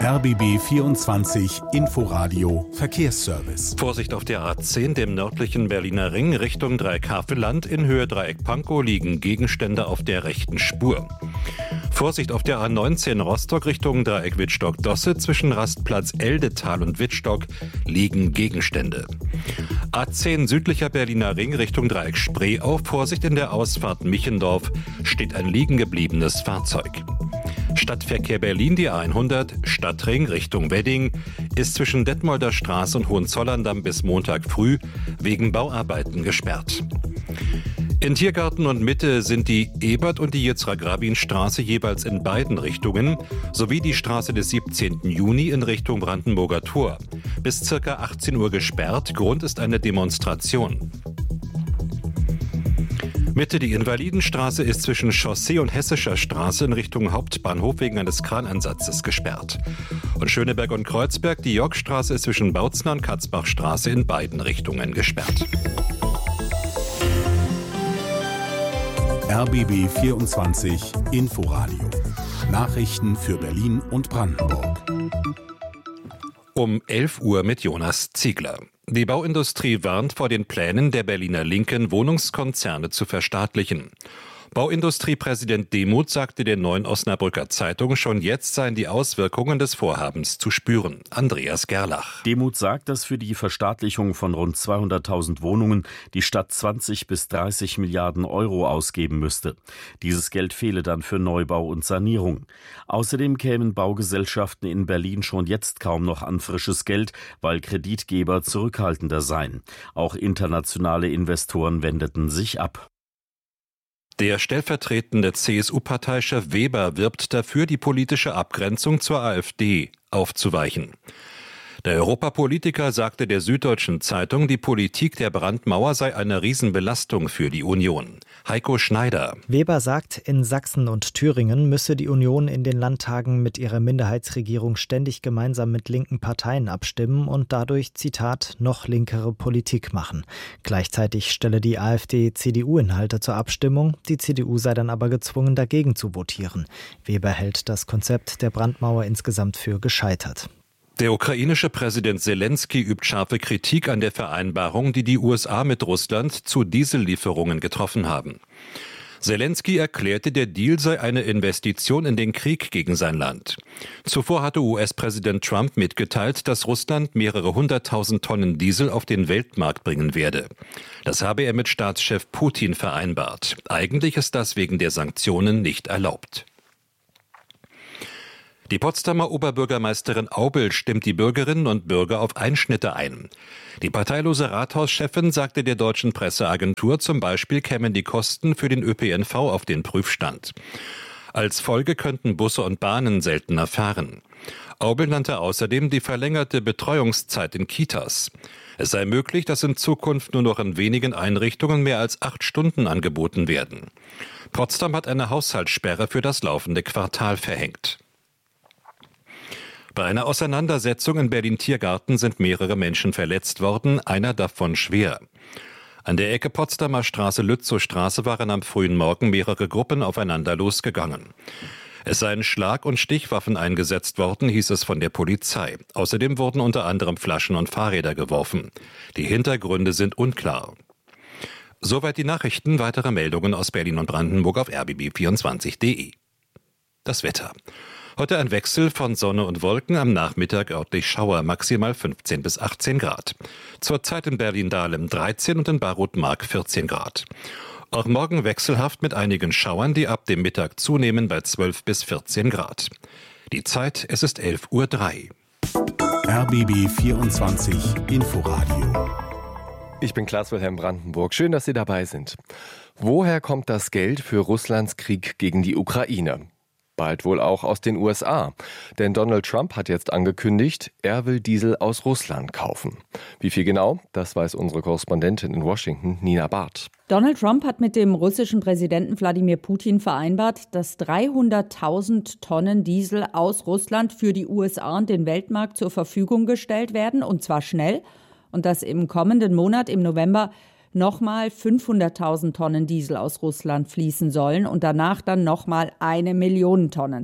RBB 24 Inforadio Verkehrsservice. Vorsicht auf der A10, dem nördlichen Berliner Ring, Richtung Dreieck-Havelland. In Höhe Dreieck-Pankow liegen Gegenstände auf der rechten Spur. Vorsicht auf der A19 Rostock Richtung Dreieck Wittstock-Dosse. Zwischen Rastplatz Eldetal und Wittstock liegen Gegenstände. A10 südlicher Berliner Ring Richtung Dreieck Spreeau. Vorsicht, in der Ausfahrt Michendorf steht ein liegen gebliebenes Fahrzeug. Stadtverkehr Berlin, die A100, Stadtring Richtung Wedding, ist zwischen Detmolder Straße und Hohenzollern-Damm bis Montag früh wegen Bauarbeiten gesperrt. In Tiergarten und Mitte sind die Ebert- und die Yitzhak-Rabin-Straße jeweils in beiden Richtungen sowie die Straße des 17. Juni in Richtung Brandenburger Tor bis ca. 18 Uhr gesperrt. Grund ist eine Demonstration. Mitte, die Invalidenstraße ist zwischen Chaussee und Hessischer Straße in Richtung Hauptbahnhof wegen eines Kranansatzes gesperrt. Und Schöneberg und Kreuzberg, die Yorkstraße ist zwischen Bautzner und Katzbachstraße in beiden Richtungen gesperrt. RBB 24 Inforadio. Nachrichten für Berlin und Brandenburg. Um 11 Uhr mit Jonas Ziegler. Die Bauindustrie warnt vor den Plänen der Berliner Linken, Wohnungskonzerne zu verstaatlichen. Bauindustriepräsident Demuth sagte der Neuen Osnabrücker Zeitung, schon jetzt seien die Auswirkungen des Vorhabens zu spüren. Andreas Gerlach. Demuth sagt, dass für die Verstaatlichung von rund 200.000 Wohnungen die Stadt 20 bis 30 Milliarden Euro ausgeben müsste. Dieses Geld fehle dann für Neubau und Sanierung. Außerdem kämen Baugesellschaften in Berlin schon jetzt kaum noch an frisches Geld, weil Kreditgeber zurückhaltender seien. Auch internationale Investoren wendeten sich ab. Der stellvertretende CSU-Parteichef Weber wirbt dafür, die politische Abgrenzung zur AfD aufzuweichen. Der Europapolitiker sagte der Süddeutschen Zeitung, die Politik der Brandmauer sei eine Riesenbelastung für die Union. Heiko Schneider. Weber sagt, in Sachsen und Thüringen müsse die Union in den Landtagen mit ihrer Minderheitsregierung ständig gemeinsam mit linken Parteien abstimmen und dadurch, Zitat, noch linkere Politik machen. Gleichzeitig stelle die AfD CDU-Inhalte zur Abstimmung. Die CDU sei dann aber gezwungen, dagegen zu votieren. Weber hält das Konzept der Brandmauer insgesamt für gescheitert. Der ukrainische Präsident Selensky übt scharfe Kritik an der Vereinbarung, die die USA mit Russland zu Diesellieferungen getroffen haben. Selensky erklärte, der Deal sei eine Investition in den Krieg gegen sein Land. Zuvor hatte US-Präsident Trump mitgeteilt, dass Russland mehrere 100.000 Tonnen Diesel auf den Weltmarkt bringen werde. Das habe er mit Staatschef Putin vereinbart. Eigentlich ist das wegen der Sanktionen nicht erlaubt. Die Potsdamer Oberbürgermeisterin Aubel stimmt die Bürgerinnen und Bürger auf Einschnitte ein. Die parteilose Rathauschefin sagte der deutschen Presseagentur, zum Beispiel kämen die Kosten für den ÖPNV auf den Prüfstand. Als Folge könnten Busse und Bahnen seltener fahren. Aubel nannte außerdem die verlängerte Betreuungszeit in Kitas. Es sei möglich, dass in Zukunft nur noch in wenigen Einrichtungen mehr als 8 Stunden angeboten werden. Potsdam hat eine Haushaltssperre für das laufende Quartal verhängt. Bei einer Auseinandersetzung in Berlin-Tiergarten sind mehrere Menschen verletzt worden, einer davon schwer. An der Ecke Potsdamer Straße-Lützow-Straße waren am frühen Morgen mehrere Gruppen aufeinander losgegangen. Es seien Schlag- und Stichwaffen eingesetzt worden, hieß es von der Polizei. Außerdem wurden unter anderem Flaschen und Fahrräder geworfen. Die Hintergründe sind unklar. Soweit die Nachrichten. Weitere Meldungen aus Berlin und Brandenburg auf rbb24.de. Das Wetter. Heute ein Wechsel von Sonne und Wolken, am Nachmittag örtlich Schauer, maximal 15 bis 18 Grad. Zurzeit in Berlin-Dahlem 13 und in Barroth-Mark 14 Grad. Auch morgen wechselhaft mit einigen Schauern, die ab dem Mittag zunehmen bei 12 bis 14 Grad. Die Zeit, es ist 11:03 Uhr. RBB 24 Inforadio. Ich bin Klaas-Wilhelm Brandenburg. Schön, dass Sie dabei sind. Woher kommt das Geld für Russlands Krieg gegen die Ukraine? Bald wohl auch aus den USA. Denn Donald Trump hat jetzt angekündigt, er will Diesel aus Russland kaufen. Wie viel genau? Das weiß unsere Korrespondentin in Washington, Nina Barth. Donald Trump hat mit dem russischen Präsidenten Wladimir Putin vereinbart, dass 300.000 Tonnen Diesel aus Russland für die USA und den Weltmarkt zur Verfügung gestellt werden, und zwar schnell. Und dass im kommenden Monat, im November, nochmal 500.000 Tonnen Diesel aus Russland fließen sollen und danach dann nochmal 1 Million Tonnen.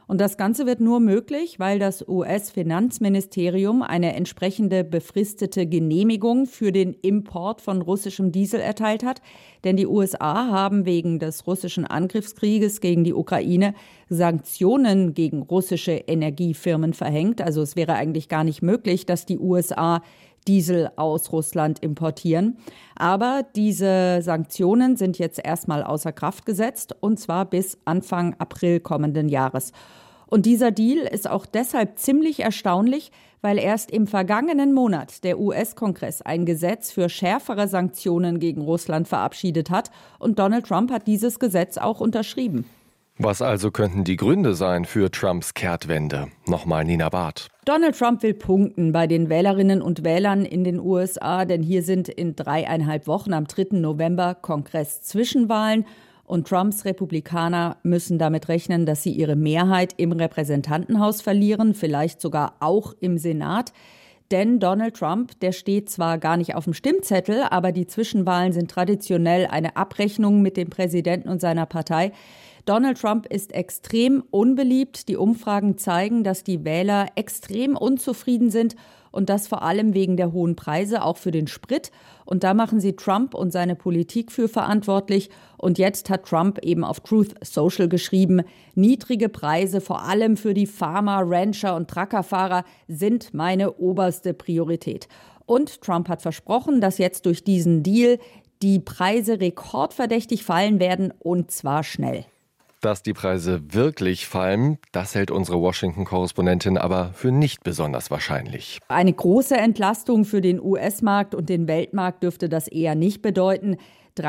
Und das Ganze wird nur möglich, weil das US-Finanzministerium eine entsprechende befristete Genehmigung für den Import von russischem Diesel erteilt hat. Denn die USA haben wegen des russischen Angriffskrieges gegen die Ukraine Sanktionen gegen russische Energiefirmen verhängt. Also es wäre eigentlich gar nicht möglich, dass die USA Diesel aus Russland importieren. Aber diese Sanktionen sind jetzt erstmal außer Kraft gesetzt, und zwar bis Anfang April kommenden Jahres. Und dieser Deal ist auch deshalb ziemlich erstaunlich, weil erst im vergangenen Monat der US-Kongress ein Gesetz für schärfere Sanktionen gegen Russland verabschiedet hat. Und Donald Trump hat dieses Gesetz auch unterschrieben. Was also könnten die Gründe sein für Trumps Kehrtwende? Nochmal Nina Barth. Donald Trump will punkten bei den Wählerinnen und Wählern in den USA, denn hier sind in 3,5 Wochen am 3. November Kongress-Zwischenwahlen. Und Trumps Republikaner müssen damit rechnen, dass sie ihre Mehrheit im Repräsentantenhaus verlieren, vielleicht sogar auch im Senat. Denn Donald Trump, der steht zwar gar nicht auf dem Stimmzettel, aber die Zwischenwahlen sind traditionell eine Abrechnung mit dem Präsidenten und seiner Partei. Donald Trump ist extrem unbeliebt. Die Umfragen zeigen, dass die Wähler extrem unzufrieden sind und das vor allem wegen der hohen Preise, auch für den Sprit. Und da machen sie Trump und seine Politik für verantwortlich. Und jetzt hat Trump eben auf Truth Social geschrieben, niedrige Preise, vor allem für die Farmer, Rancher und Truckerfahrer, sind meine oberste Priorität. Und Trump hat versprochen, dass jetzt durch diesen Deal die Preise rekordverdächtig fallen werden, und zwar schnell. Dass die Preise wirklich fallen, das hält unsere Washington-Korrespondentin aber für nicht besonders wahrscheinlich. Eine große Entlastung für den US-Markt und den Weltmarkt dürfte das eher nicht bedeuten.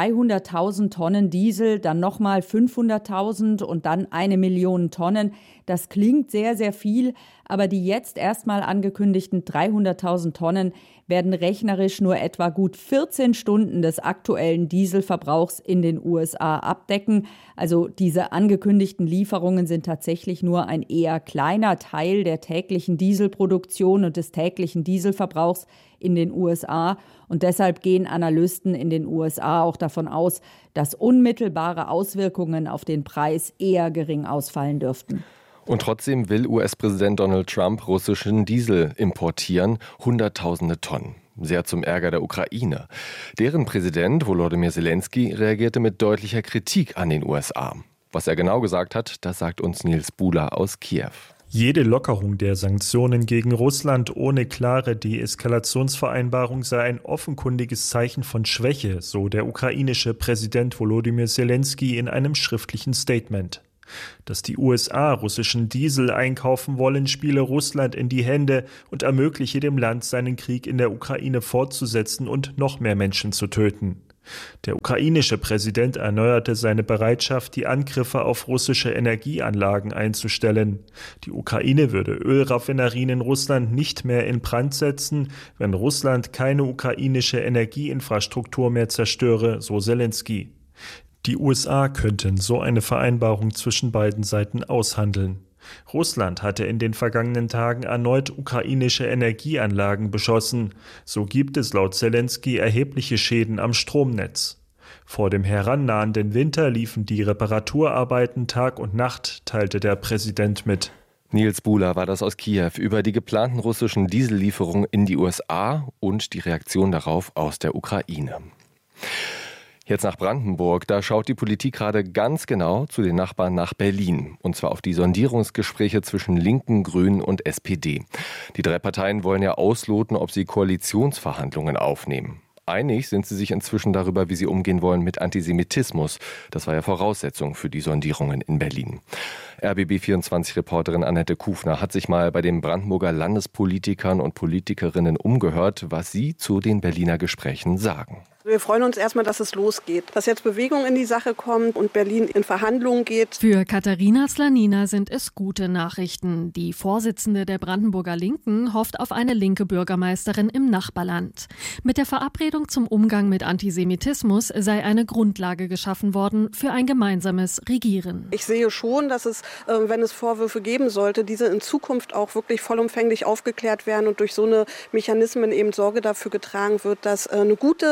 300.000 Tonnen Diesel, dann nochmal 500.000 und dann 1 Million Tonnen. Das klingt sehr, sehr viel, aber die jetzt erstmal angekündigten 300.000 Tonnen werden rechnerisch nur etwa gut 14 Stunden des aktuellen Dieselverbrauchs in den USA abdecken. Also diese angekündigten Lieferungen sind tatsächlich nur ein eher kleiner Teil der täglichen Dieselproduktion und des täglichen Dieselverbrauchs in den USA. Und deshalb gehen Analysten in den USA auch davon aus, dass unmittelbare Auswirkungen auf den Preis eher gering ausfallen dürften. Und trotzdem will US-Präsident Donald Trump russischen Diesel importieren, Hunderttausende Tonnen. Sehr zum Ärger der Ukraine. Deren Präsident Volodymyr Zelensky reagierte mit deutlicher Kritik an den USA. Was er genau gesagt hat, das sagt uns Nils Buhler aus Kiew. Jede Lockerung der Sanktionen gegen Russland ohne klare Deeskalationsvereinbarung sei ein offenkundiges Zeichen von Schwäche, so der ukrainische Präsident Volodymyr Zelensky in einem schriftlichen Statement. Dass die USA russischen Diesel einkaufen wollen, spiele Russland in die Hände und ermögliche dem Land, seinen Krieg in der Ukraine fortzusetzen und noch mehr Menschen zu töten. Der ukrainische Präsident erneuerte seine Bereitschaft, die Angriffe auf russische Energieanlagen einzustellen. Die Ukraine würde Ölraffinerien in Russland nicht mehr in Brand setzen, wenn Russland keine ukrainische Energieinfrastruktur mehr zerstöre, so Zelensky. Die USA könnten so eine Vereinbarung zwischen beiden Seiten aushandeln. Russland hatte in den vergangenen Tagen erneut ukrainische Energieanlagen beschossen. So gibt es laut Zelensky erhebliche Schäden am Stromnetz. Vor dem herannahenden Winter liefen die Reparaturarbeiten Tag und Nacht, teilte der Präsident mit. Nils Buhler war das aus Kiew über die geplanten russischen Diesellieferungen in die USA und die Reaktion darauf aus der Ukraine. Jetzt nach Brandenburg, da schaut die Politik gerade ganz genau zu den Nachbarn nach Berlin. Und zwar auf die Sondierungsgespräche zwischen Linken, Grünen und SPD. Die 3 Parteien wollen ja ausloten, ob sie Koalitionsverhandlungen aufnehmen. Einig sind sie sich inzwischen darüber, wie sie umgehen wollen mit Antisemitismus. Das war ja Voraussetzung für die Sondierungen in Berlin. RBB24-Reporterin Annette Kufner hat sich mal bei den Brandenburger Landespolitikern und Politikerinnen umgehört, was sie zu den Berliner Gesprächen sagen. Wir freuen uns erstmal, dass es losgeht, dass jetzt Bewegung in die Sache kommt und Berlin in Verhandlungen geht. Für Katharina Slanina sind es gute Nachrichten. Die Vorsitzende der Brandenburger Linken hofft auf eine linke Bürgermeisterin im Nachbarland. Mit der Verabredung zum Umgang mit Antisemitismus sei eine Grundlage geschaffen worden für ein gemeinsames Regieren. Ich sehe schon, dass es, wenn es Vorwürfe geben sollte, diese in Zukunft auch wirklich vollumfänglich aufgeklärt werden und durch so eine Mechanismen eben Sorge dafür getragen wird, dass eine gute soziale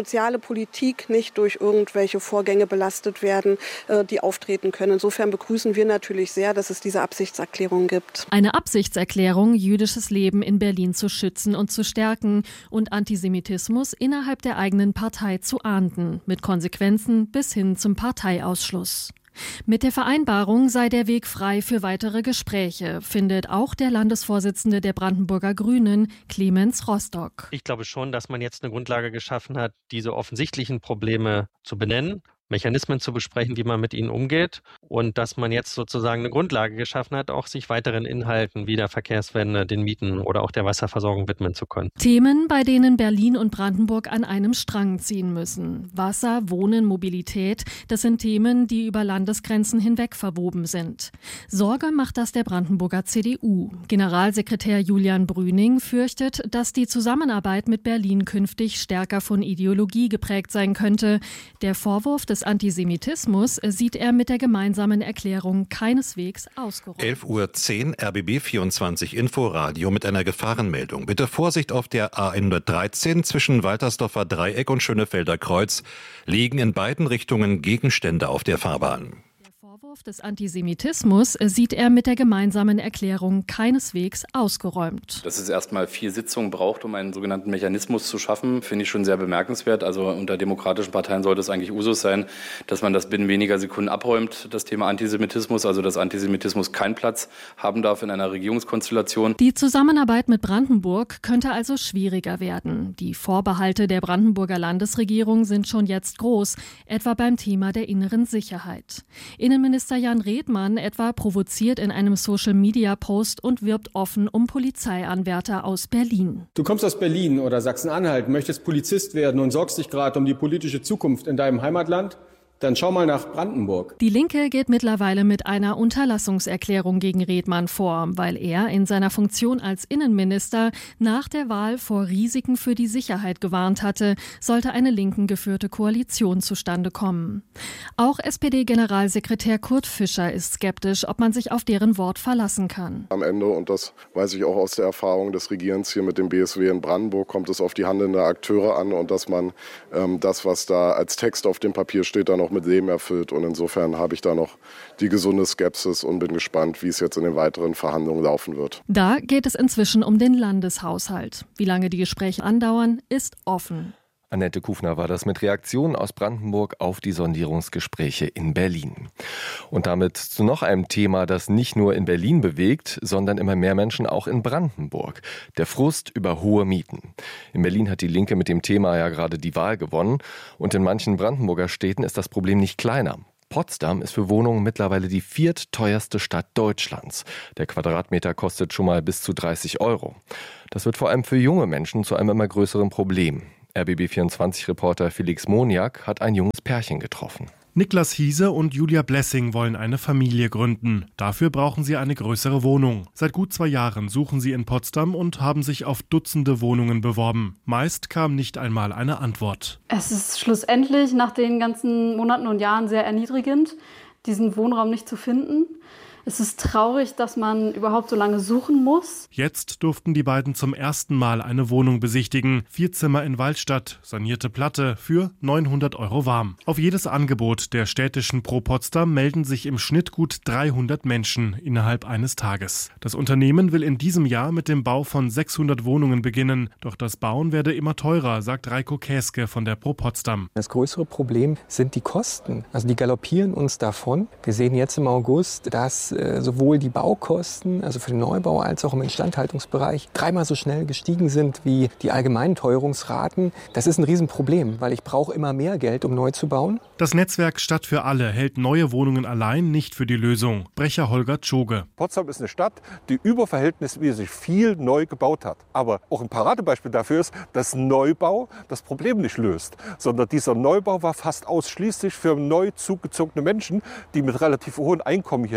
soziale Politik nicht durch irgendwelche Vorgänge belastet werden, die auftreten können. Insofern begrüßen wir natürlich sehr, dass es diese Absichtserklärung gibt. Eine Absichtserklärung, jüdisches Leben in Berlin zu schützen und zu stärken und Antisemitismus innerhalb der eigenen Partei zu ahnden, mit Konsequenzen bis hin zum Parteiausschluss. Mit der Vereinbarung sei der Weg frei für weitere Gespräche, findet auch der Landesvorsitzende der Brandenburger Grünen, Clemens Rostock. Ich glaube schon, dass man jetzt eine Grundlage geschaffen hat, diese offensichtlichen Probleme zu benennen, Mechanismen zu besprechen, wie man mit ihnen umgeht und dass man jetzt sozusagen eine Grundlage geschaffen hat, auch sich weiteren Inhalten wie der Verkehrswende, den Mieten oder auch der Wasserversorgung widmen zu können. Themen, bei denen Berlin und Brandenburg an einem Strang ziehen müssen. Wasser, Wohnen, Mobilität, das sind Themen, die über Landesgrenzen hinweg verwoben sind. Sorge macht das der Brandenburger CDU. Generalsekretär Julian Brüning fürchtet, dass die Zusammenarbeit mit Berlin künftig stärker von Ideologie geprägt sein könnte. Der Vorwurf des Antisemitismus sieht er mit der gemeinsamen Erklärung keineswegs ausgeräumt. 11:10 Uhr RBB 24 Inforadio mit einer Gefahrenmeldung. Bitte Vorsicht auf der A113 zwischen Waltersdorfer Dreieck und Schönefelder Kreuz. Liegen in beiden Richtungen Gegenstände auf der Fahrbahn. Der Vorwurf des Antisemitismus sieht er mit der gemeinsamen Erklärung keineswegs ausgeräumt. Dass es erstmal 4 Sitzungen braucht, um einen sogenannten Mechanismus zu schaffen, finde ich schon sehr bemerkenswert. Also unter demokratischen Parteien sollte es eigentlich Usus sein, dass man das binnen weniger Sekunden abräumt, das Thema Antisemitismus, also dass Antisemitismus keinen Platz haben darf in einer Regierungskonstellation. Die Zusammenarbeit mit Brandenburg könnte also schwieriger werden. Die Vorbehalte der Brandenburger Landesregierung sind schon jetzt groß, etwa beim Thema der inneren Sicherheit. Innenminister Jan Redmann etwa provoziert in einem Social-Media-Post und wirbt offen um Polizeianwärter aus Berlin. Du kommst aus Berlin oder Sachsen-Anhalt, möchtest Polizist werden und sorgst dich gerade um die politische Zukunft in deinem Heimatland? Dann schau mal nach Brandenburg. Die Linke geht mittlerweile mit einer Unterlassungserklärung gegen Redmann vor, weil er in seiner Funktion als Innenminister nach der Wahl vor Risiken für die Sicherheit gewarnt hatte, sollte eine linken geführte Koalition zustande kommen. Auch SPD-Generalsekretär Kurt Fischer ist skeptisch, ob man sich auf deren Wort verlassen kann. Am Ende, und das weiß ich auch aus der Erfahrung des Regierens hier mit dem BSW in Brandenburg, kommt es auf die handelnden Akteure an und dass man das, was da als Text auf dem Papier steht, dann auch mit Leben erfüllt. Und insofern habe ich da noch die gesunde Skepsis und bin gespannt, wie es jetzt in den weiteren Verhandlungen laufen wird. Da geht es inzwischen um den Landeshaushalt. Wie lange die Gespräche andauern, ist offen. Annette Kufner war das mit Reaktionen aus Brandenburg auf die Sondierungsgespräche in Berlin. Und damit zu noch einem Thema, das nicht nur in Berlin bewegt, sondern immer mehr Menschen auch in Brandenburg. Der Frust über hohe Mieten. In Berlin hat die Linke mit dem Thema ja gerade die Wahl gewonnen. Und in manchen Brandenburger Städten ist das Problem nicht kleiner. Potsdam ist für Wohnungen mittlerweile die 4. teuerste Stadt Deutschlands. Der Quadratmeter kostet schon mal bis zu 30 €. Das wird vor allem für junge Menschen zu einem immer größeren Problem. RBB24-Reporter Felix Moniak hat ein junges Pärchen getroffen. Niklas Hiese und Julia Blessing wollen eine Familie gründen. Dafür brauchen sie eine größere Wohnung. Seit gut 2 Jahren suchen sie in Potsdam und haben sich auf Dutzende Wohnungen beworben. Meist kam nicht einmal eine Antwort. Es ist schlussendlich nach den ganzen Monaten und Jahren sehr erniedrigend, diesen Wohnraum nicht zu finden. Es ist traurig, dass man überhaupt so lange suchen muss. Jetzt durften die beiden zum ersten Mal eine Wohnung besichtigen. 4 Zimmer in Waldstadt, sanierte Platte für 900 € warm. Auf jedes Angebot der städtischen Pro Potsdam melden sich im Schnitt gut 300 Menschen innerhalb eines Tages. Das Unternehmen will in diesem Jahr mit dem Bau von 600 Wohnungen beginnen. Doch das Bauen werde immer teurer, sagt Reiko Käske von der Pro Potsdam. Das größere Problem sind die Kosten. Also die galoppieren uns davon. Wir sehen jetzt im August, dass sowohl die Baukosten, also für den Neubau, als auch im Instandhaltungsbereich 3-mal so schnell gestiegen sind wie die allgemeinen Teuerungsraten. Das ist ein Riesenproblem, weil ich brauche immer mehr Geld, um neu zu bauen. Das Netzwerk Stadt für alle hält neue Wohnungen allein nicht für die Lösung. Brecher Holger Tschoge. Potsdam ist eine Stadt, die überverhältnismäßig viel neu gebaut hat. Aber auch ein Paradebeispiel dafür ist, dass Neubau das Problem nicht löst, sondern dieser Neubau war fast ausschließlich für neu zugezogene Menschen, die mit relativ hohen Einkommen hierher kommen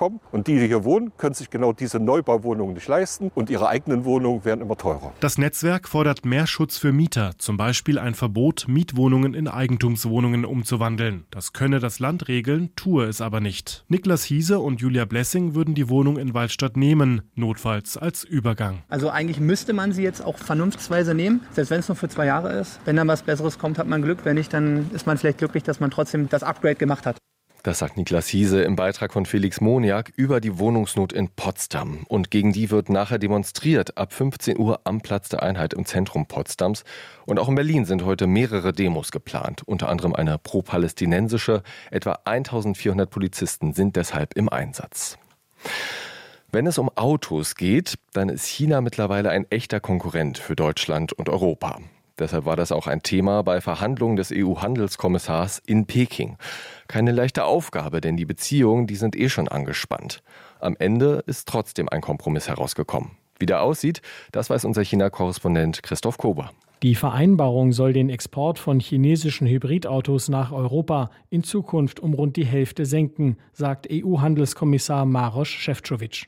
bekommen. Und die hier wohnen, können sich genau diese Neubauwohnungen nicht leisten und ihre eigenen Wohnungen werden immer teurer. Das Netzwerk fordert mehr Schutz für Mieter, zum Beispiel ein Verbot, Mietwohnungen in Eigentumswohnungen umzuwandeln. Das könne das Land regeln, tue es aber nicht. Niklas Hiese und Julia Blessing würden die Wohnung in Waldstadt nehmen, notfalls als Übergang. Also eigentlich müsste man sie jetzt auch vernunftsweise nehmen, selbst wenn es nur für 2 Jahre ist. Wenn dann was Besseres kommt, hat man Glück. Wenn nicht, dann ist man vielleicht glücklich, dass man trotzdem das Upgrade gemacht hat. Das sagt Niklas Hiese im Beitrag von Felix Moniak über die Wohnungsnot in Potsdam. Und gegen die wird nachher demonstriert ab 15 Uhr am Platz der Einheit im Zentrum Potsdams. Und auch in Berlin sind heute mehrere Demos geplant, unter anderem eine pro-palästinensische. Etwa 1400 Polizisten sind deshalb im Einsatz. Wenn es um Autos geht, dann ist China mittlerweile ein echter Konkurrent für Deutschland und Europa. Deshalb war das auch ein Thema bei Verhandlungen des EU-Handelskommissars in Peking. Keine leichte Aufgabe, denn die Beziehungen, die sind schon angespannt. Am Ende ist trotzdem ein Kompromiss herausgekommen. Wie der aussieht, das weiß unser China-Korrespondent Christoph Kober. Die Vereinbarung soll den Export von chinesischen Hybridautos nach Europa in Zukunft um rund die Hälfte senken, sagt EU-Handelskommissar Maroš Šefčovič.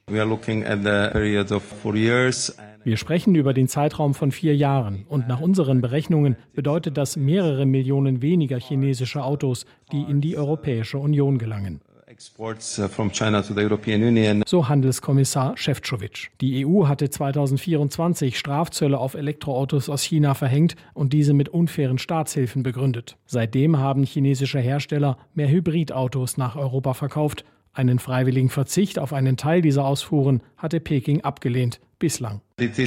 Wir sprechen über den Zeitraum von 4 Jahren und nach unseren Berechnungen bedeutet das mehrere Millionen weniger chinesische Autos, die in die Europäische Union gelangen. So Handelskommissar Šefčovič. Die EU hatte 2024 Strafzölle auf Elektroautos aus China verhängt und diese mit unfairen Staatshilfen begründet. Seitdem haben chinesische Hersteller mehr Hybridautos nach Europa verkauft. Einen freiwilligen Verzicht auf einen Teil dieser Ausfuhren hatte Peking abgelehnt. Bislang.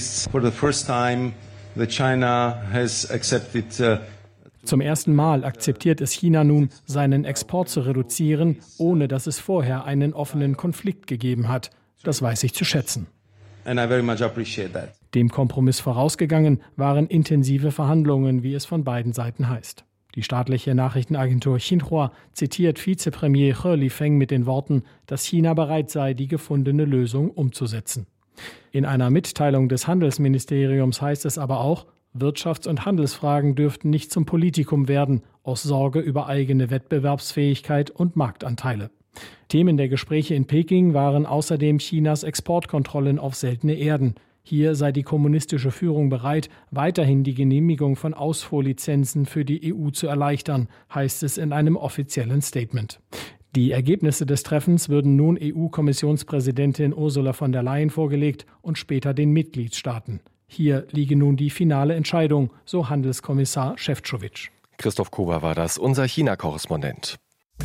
Zum ersten Mal akzeptiert es China nun, seinen Export zu reduzieren, ohne dass es vorher einen offenen Konflikt gegeben hat. Das weiß ich zu schätzen. Dem Kompromiss vorausgegangen waren intensive Verhandlungen, wie es von beiden Seiten heißt. Die staatliche Nachrichtenagentur Xinhua zitiert Vizepremier He Lifeng mit den Worten, dass China bereit sei, die gefundene Lösung umzusetzen. In einer Mitteilung des Handelsministeriums heißt es aber auch, Wirtschafts- und Handelsfragen dürften nicht zum Politikum werden, aus Sorge über eigene Wettbewerbsfähigkeit und Marktanteile. Themen der Gespräche in Peking waren außerdem Chinas Exportkontrollen auf seltene Erden. Hier sei die kommunistische Führung bereit, weiterhin die Genehmigung von Ausfuhrlizenzen für die EU zu erleichtern, heißt es in einem offiziellen Statement. Die Ergebnisse des Treffens würden nun EU-Kommissionspräsidentin Ursula von der Leyen vorgelegt und später den Mitgliedstaaten. Hier liege nun die finale Entscheidung, so Handelskommissar Šefčovič. Christoph Kober war das, unser China-Korrespondent.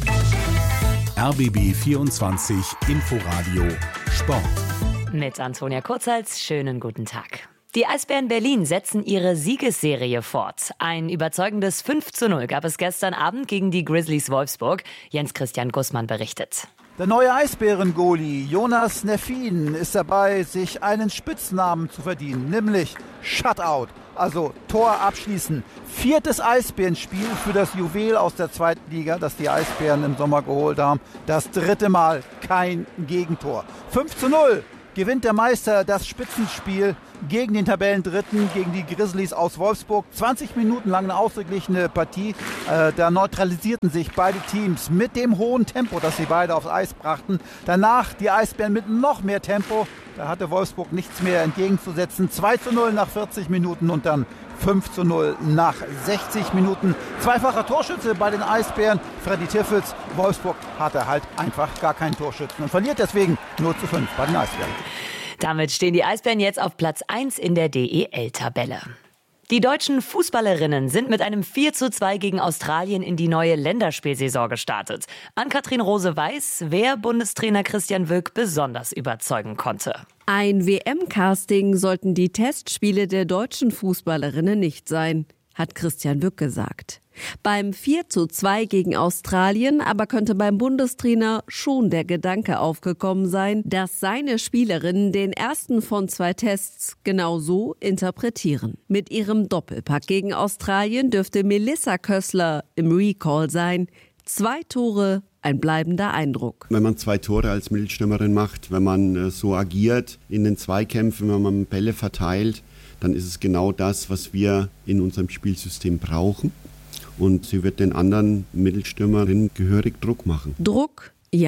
RBB 24 Inforadio Sport. Mit Antonia Kurzhals, schönen guten Tag. Die Eisbären Berlin setzen ihre Siegesserie fort. Ein überzeugendes 5:0 gab es gestern Abend gegen die Grizzlies Wolfsburg. Jens-Christian Gussmann berichtet. Der neue Eisbären-Goalie Jonas Neffin ist dabei, sich einen Spitznamen zu verdienen, nämlich Shutout, also Tor abschließen. 4. Eisbärenspiel für das Juwel aus der 2. Liga, das die Eisbären im Sommer geholt haben. Das 3. Mal kein Gegentor. 5:0 gewinnt der Meister das Spitzenspiel gegen den Tabellendritten, gegen die Grizzlies aus Wolfsburg. 20 Minuten lang eine ausgeglichene Partie. Da neutralisierten sich beide Teams mit dem hohen Tempo, das sie beide aufs Eis brachten. Danach die Eisbären mit noch mehr Tempo. Da hatte Wolfsburg nichts mehr entgegenzusetzen. 2:0 nach 40 Minuten und dann 5:0 nach 60 Minuten. Zweifacher Torschütze bei den Eisbären, Freddy Tiffels. Wolfsburg hatte halt einfach gar keinen Torschützen und verliert deswegen 0:5 bei den Eisbären. Damit stehen die Eisbären jetzt auf Platz 1 in der DEL-Tabelle. Die deutschen Fußballerinnen sind mit einem 4:2 gegen Australien in die neue Länderspielsaison gestartet. Ann-Kathrin Rose weiß, wer Bundestrainer Christian Wülk besonders überzeugen konnte. Ein WM-Casting sollten die Testspiele der deutschen Fußballerinnen nicht sein, hat Christian Wülk gesagt. Beim 4:2 gegen Australien aber könnte beim Bundestrainer schon der Gedanke aufgekommen sein, dass seine Spielerinnen den ersten von 2 Tests genau so interpretieren. Mit ihrem Doppelpack gegen Australien dürfte Melissa Kössler im Recall sein. 2 Tore, ein bleibender Eindruck. Wenn man 2 Tore als Mittelstürmerin macht, wenn man so agiert in den Zweikämpfen, wenn man Bälle verteilt, dann ist es genau das, was wir in unserem Spielsystem brauchen. Und sie wird den anderen Mittelstürmerinnen gehörig Druck machen. Druck, ja.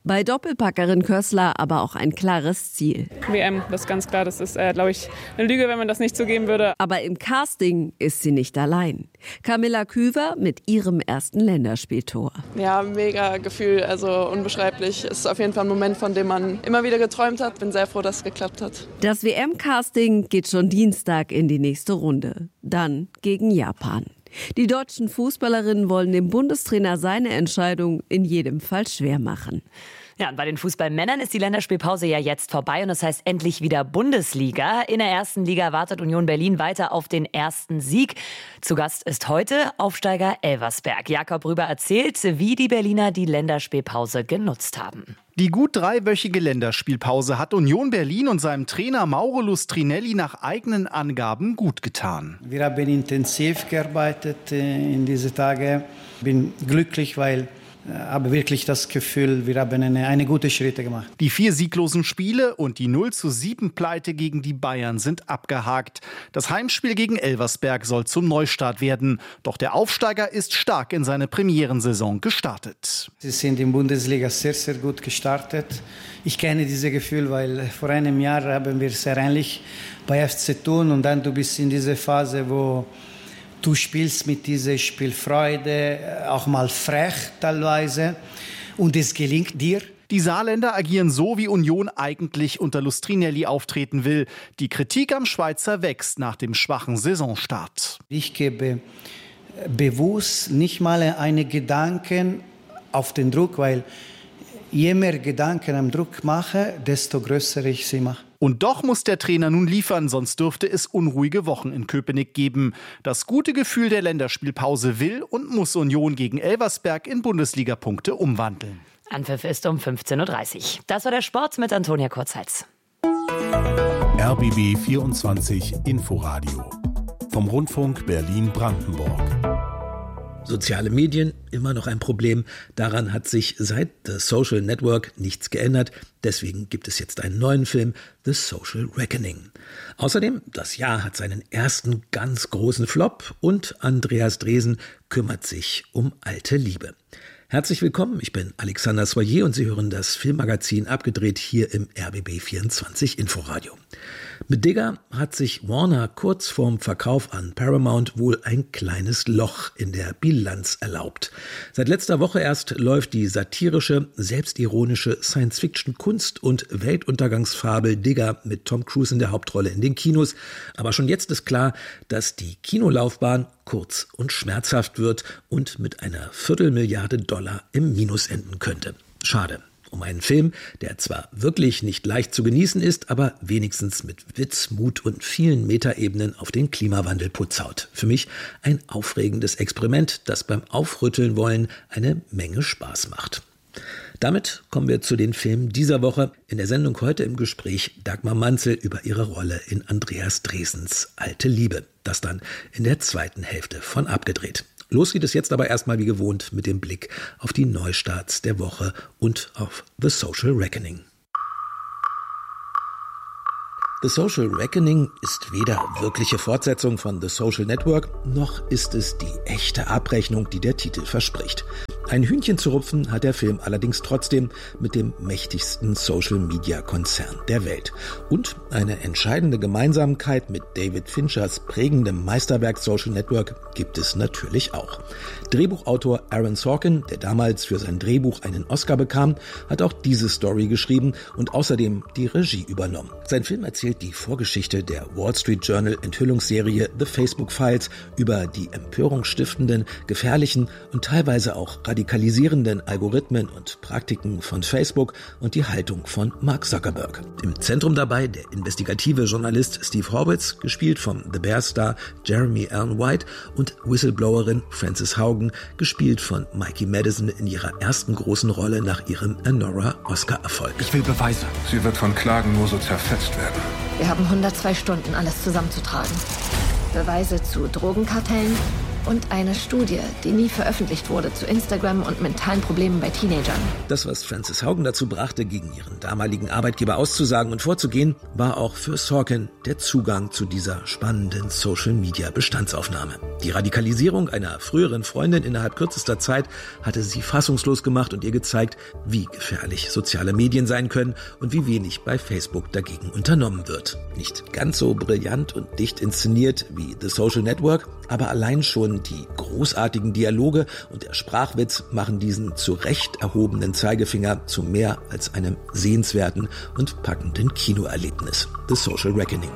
Bei Doppelpackerin Kössler aber auch ein klares Ziel. WM, das ist ganz klar. Das ist, glaube ich, eine Lüge, wenn man das nicht zugeben würde. Aber im Casting ist sie nicht allein. Camilla Küver mit ihrem ersten Länderspieltor. Ja, mega Gefühl, also unbeschreiblich. Es ist auf jeden Fall ein Moment, von dem man immer wieder geträumt hat. Bin sehr froh, dass es geklappt hat. Das WM-Casting geht schon Dienstag in die nächste Runde. Dann gegen Japan. Die deutschen Fußballerinnen wollen dem Bundestrainer seine Entscheidung in jedem Fall schwer machen. Ja, und bei den Fußballmännern ist die Länderspielpause ja jetzt vorbei und das heißt endlich wieder Bundesliga. In der ersten Liga wartet Union Berlin weiter auf den ersten Sieg. Zu Gast ist heute Aufsteiger Elversberg. Jakob Rüber erzählt, wie die Berliner die Länderspielpause genutzt haben. Die gut 3-wöchige Länderspielpause hat Union Berlin und seinem Trainer Mauro Lustrinelli nach eigenen Angaben gut getan. Wir haben intensiv gearbeitet in diesen Tagen. Ich bin glücklich, weil habe wirklich das Gefühl, wir haben eine gute Schritte gemacht. Die 4 sieglosen Spiele und die 0:7-Pleite gegen die Bayern sind abgehakt. Das Heimspiel gegen Elversberg soll zum Neustart werden. Doch der Aufsteiger ist stark in seine Premierensaison gestartet. Sie sind in der Bundesliga sehr, sehr gut gestartet. Ich kenne dieses Gefühl, weil vor einem Jahr haben wir sehr ähnlich bei FC Thun und dann du bist in dieser Phase, wo du spielst mit dieser Spielfreude, auch mal frech teilweise, und es gelingt dir. Die Saarländer agieren so, wie Union eigentlich unter Lustrinelli auftreten will. Die Kritik am Schweizer wächst nach dem schwachen Saisonstart. Ich gebe bewusst nicht mal einen Gedanken auf den Druck, weil je mehr Gedanken am Druck mache, desto größer ich sie mache. Und doch muss der Trainer nun liefern, sonst dürfte es unruhige Wochen in Köpenick geben. Das gute Gefühl der Länderspielpause will und muss Union gegen Elversberg in Bundesliga-Punkte umwandeln. Anpfiff ist um 15:30 Uhr. Das war der Sport mit Antonia Kurzhals. RBB 24 Inforadio vom Rundfunk Berlin-Brandenburg. Soziale Medien, immer noch ein Problem. Daran hat sich seit The Social Network nichts geändert. Deswegen gibt es jetzt einen neuen Film, The Social Reckoning. Außerdem, das Jahr hat seinen ersten ganz großen Flop und Andreas Dresen kümmert sich um alte Liebe. Herzlich willkommen, ich bin Alexander Soyer und Sie hören das Filmmagazin Abgedreht hier im RBB 24 Inforadio. Mit Digger hat sich Warner kurz vorm Verkauf an Paramount wohl ein kleines Loch in der Bilanz erlaubt. Seit letzter Woche erst läuft die satirische, selbstironische Science-Fiction-Kunst- und Weltuntergangsfabel Digger mit Tom Cruise in der Hauptrolle in den Kinos. Aber schon jetzt ist klar, dass die Kinolaufbahn kurz und schmerzhaft wird und mit einer $250 im Minus enden könnte. Schade. Um einen Film, der zwar wirklich nicht leicht zu genießen ist, aber wenigstens mit Witz, Mut und vielen Metaebenen auf den Klimawandel putzt. Für mich ein aufregendes Experiment, das beim Aufrütteln wollen eine Menge Spaß macht. Damit kommen wir zu den Filmen dieser Woche. In der Sendung heute im Gespräch Dagmar Manzel über ihre Rolle in Andreas Dresens Alte Liebe. Das dann in der zweiten Hälfte von Abgedreht. Los geht es jetzt aber erstmal wie gewohnt mit dem Blick auf die Neustarts der Woche und auf The Social Reckoning. The Social Reckoning ist weder wirkliche Fortsetzung von The Social Network, noch ist es die echte Abrechnung, die der Titel verspricht. Ein Hühnchen zu rupfen hat der Film allerdings trotzdem mit dem mächtigsten Social-Media-Konzern der Welt. Und eine entscheidende Gemeinsamkeit mit David Finchers prägendem Meisterwerk Social Network gibt es natürlich auch. Drehbuchautor Aaron Sorkin, der damals für sein Drehbuch einen Oscar bekam, hat auch diese Story geschrieben und außerdem die Regie übernommen. Sein Film erzählt die Vorgeschichte der Wall Street Journal Enthüllungsserie The Facebook Files über die empörungsstiftenden, gefährlichen und teilweise auch radikalisierenden Algorithmen und Praktiken von Facebook und die Haltung von Mark Zuckerberg. Im Zentrum dabei der investigative Journalist Steve Horwitz, gespielt von The Bear-Star Jeremy Allen White, und Whistleblowerin Frances Haugen, gespielt von Mikey Madison in ihrer ersten großen Rolle nach ihrem Anora-Oscar-Erfolg. Ich will Beweise. Sie wird von Klagen nur so zerfetzt werden. Wir haben 102 Stunden, alles zusammenzutragen. Beweise zu Drogenkartellen, Und eine Studie, die nie veröffentlicht wurde, zu Instagram und mentalen Problemen bei Teenagern. Das, was Frances Haugen dazu brachte, gegen ihren damaligen Arbeitgeber auszusagen und vorzugehen, war auch für Sorkin der Zugang zu dieser spannenden Social-Media-Bestandsaufnahme. Die Radikalisierung einer früheren Freundin innerhalb kürzester Zeit hatte sie fassungslos gemacht und ihr gezeigt, wie gefährlich soziale Medien sein können und wie wenig bei Facebook dagegen unternommen wird. Nicht ganz so brillant und dicht inszeniert wie The Social Network, aber allein schon die großartigen Dialoge und der Sprachwitz machen diesen zu Recht erhobenen Zeigefinger zu mehr als einem sehenswerten und packenden Kinoerlebnis. The Social Reckoning.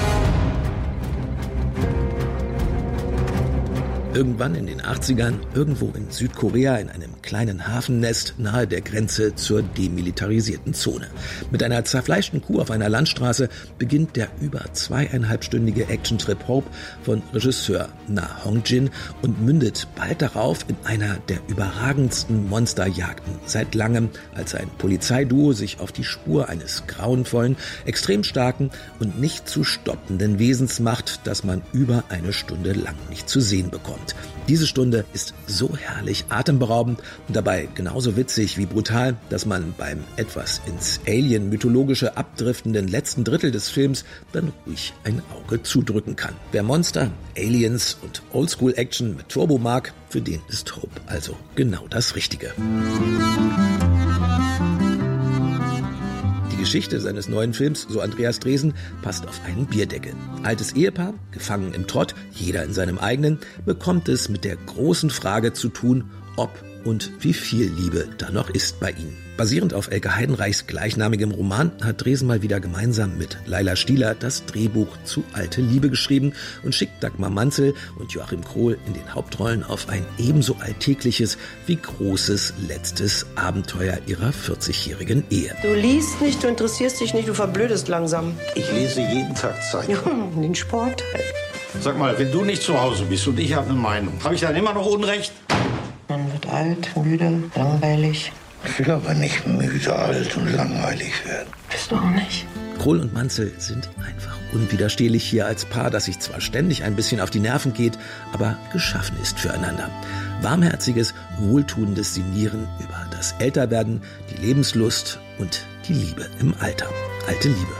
Irgendwann in den 80ern, irgendwo in Südkorea, in einem kleinen Hafennest nahe der Grenze zur demilitarisierten Zone. Mit einer zerfleischten Kuh auf einer Landstraße beginnt der über 2,5-stündige Actiontrip Hope von Regisseur Na Hong-jin und mündet bald darauf in einer der überragendsten Monsterjagden seit langem, als ein Polizeiduo sich auf die Spur eines grauenvollen, extrem starken und nicht zu stoppenden Wesens macht, das man über eine Stunde lang nicht zu sehen bekommt. Diese Stunde ist so herrlich atemberaubend und dabei genauso witzig wie brutal, dass man beim etwas ins Alien-mythologische abdriftenden letzten Drittel des Films dann ruhig ein Auge zudrücken kann. Wer Monster, Aliens und Oldschool-Action mit Turbo mag, für den ist Hope also genau das Richtige. Die Geschichte seines neuen Films, so Andreas Dresen, passt auf einen Bierdeckel. Altes Ehepaar, gefangen im Trott, jeder in seinem eigenen, bekommt es mit der großen Frage zu tun, ob und wie viel Liebe da noch ist bei ihnen. Basierend auf Elke Heidenreichs gleichnamigem Roman hat Dresen mal wieder gemeinsam mit Laila Stieler das Drehbuch zu Alte Liebe geschrieben und schickt Dagmar Manzel und Joachim Krohl in den Hauptrollen auf ein ebenso alltägliches wie großes letztes Abenteuer ihrer 40-jährigen Ehe. Du liest nicht, du interessierst dich nicht, du verblödest langsam. Ich lese jeden Tag Zeitung. Ja, den Sport. Sag mal, wenn du nicht zu Hause bist und ich habe eine Meinung, habe ich dann immer noch Unrecht? Man wird alt, müde, langweilig. Ich will aber nicht müde, alt und langweilig werden. Bist du auch nicht. Krohl und Manzel sind einfach unwiderstehlich hier als Paar, das sich zwar ständig ein bisschen auf die Nerven geht, aber geschaffen ist füreinander. Warmherziges, wohltuendes Sinnieren über das Älterwerden, die Lebenslust und die Liebe im Alter. Alte Liebe.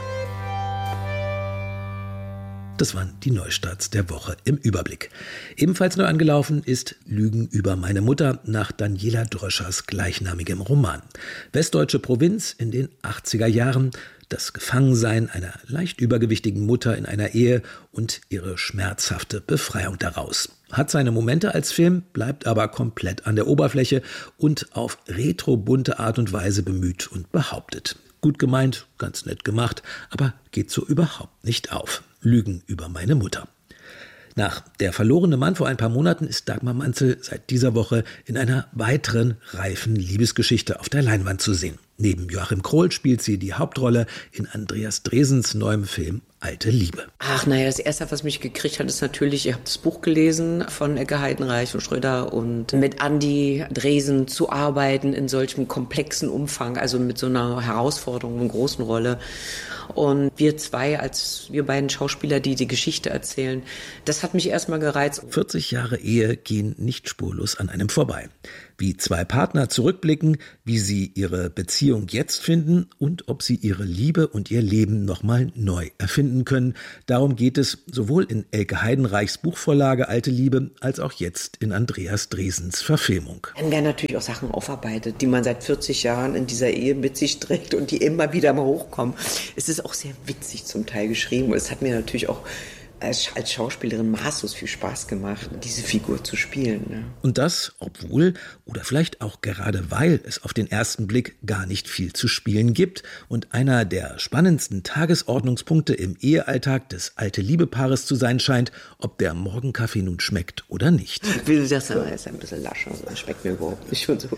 Das waren die Neustarts der Woche im Überblick. Ebenfalls neu angelaufen ist Lügen über meine Mutter nach Daniela Dröschers gleichnamigem Roman. Westdeutsche Provinz in den 80er Jahren, das Gefangensein einer leicht übergewichtigen Mutter in einer Ehe und ihre schmerzhafte Befreiung daraus. Hat seine Momente als Film, bleibt aber komplett an der Oberfläche und auf retrobunte Art und Weise bemüht und behauptet. Gut gemeint, ganz nett gemacht, aber geht so überhaupt nicht auf. Lügen über meine Mutter. Nach Der verlorene Mann vor ein paar Monaten ist Dagmar Manzel seit dieser Woche in einer weiteren reifen Liebesgeschichte auf der Leinwand zu sehen. Neben Joachim Krohl spielt sie die Hauptrolle in Andreas Dresens neuem Film Alte Liebe. Ach naja, das Erste, was mich gekriegt hat, ist natürlich, ich habe das Buch gelesen von Elke Heidenreich und Schröder und mit Andi Dresen zu arbeiten in solchem komplexen Umfang, also mit so einer Herausforderung, einer großen Rolle. Und wir beiden Schauspieler, die die Geschichte erzählen, das hat mich erstmal gereizt. 40 Jahre Ehe gehen nicht spurlos an einem vorbei. Wie zwei Partner zurückblicken, wie sie ihre Beziehung jetzt finden und ob sie ihre Liebe und ihr Leben nochmal neu erfinden können. Darum geht es sowohl in Elke Heidenreichs Buchvorlage Alte Liebe als auch jetzt in Andreas Dresens Verfilmung. Dann werden natürlich auch Sachen aufarbeitet, die man seit 40 Jahren in dieser Ehe mit sich trägt und die immer wieder mal hochkommen. Es ist auch sehr witzig zum Teil geschrieben und es hat mir natürlich auch als Schauspielerin maßlos viel Spaß gemacht, diese Figur zu spielen. Ne? Und das, obwohl oder vielleicht auch gerade weil es auf den ersten Blick gar nicht viel zu spielen gibt und einer der spannendsten Tagesordnungspunkte im Ehealltag des Alte-Liebe-Paares zu sein scheint, ob der Morgenkaffee nun schmeckt oder nicht. Wie du sagst, er ist ein bisschen lasch, also das schmeckt mir überhaupt nicht. Und so.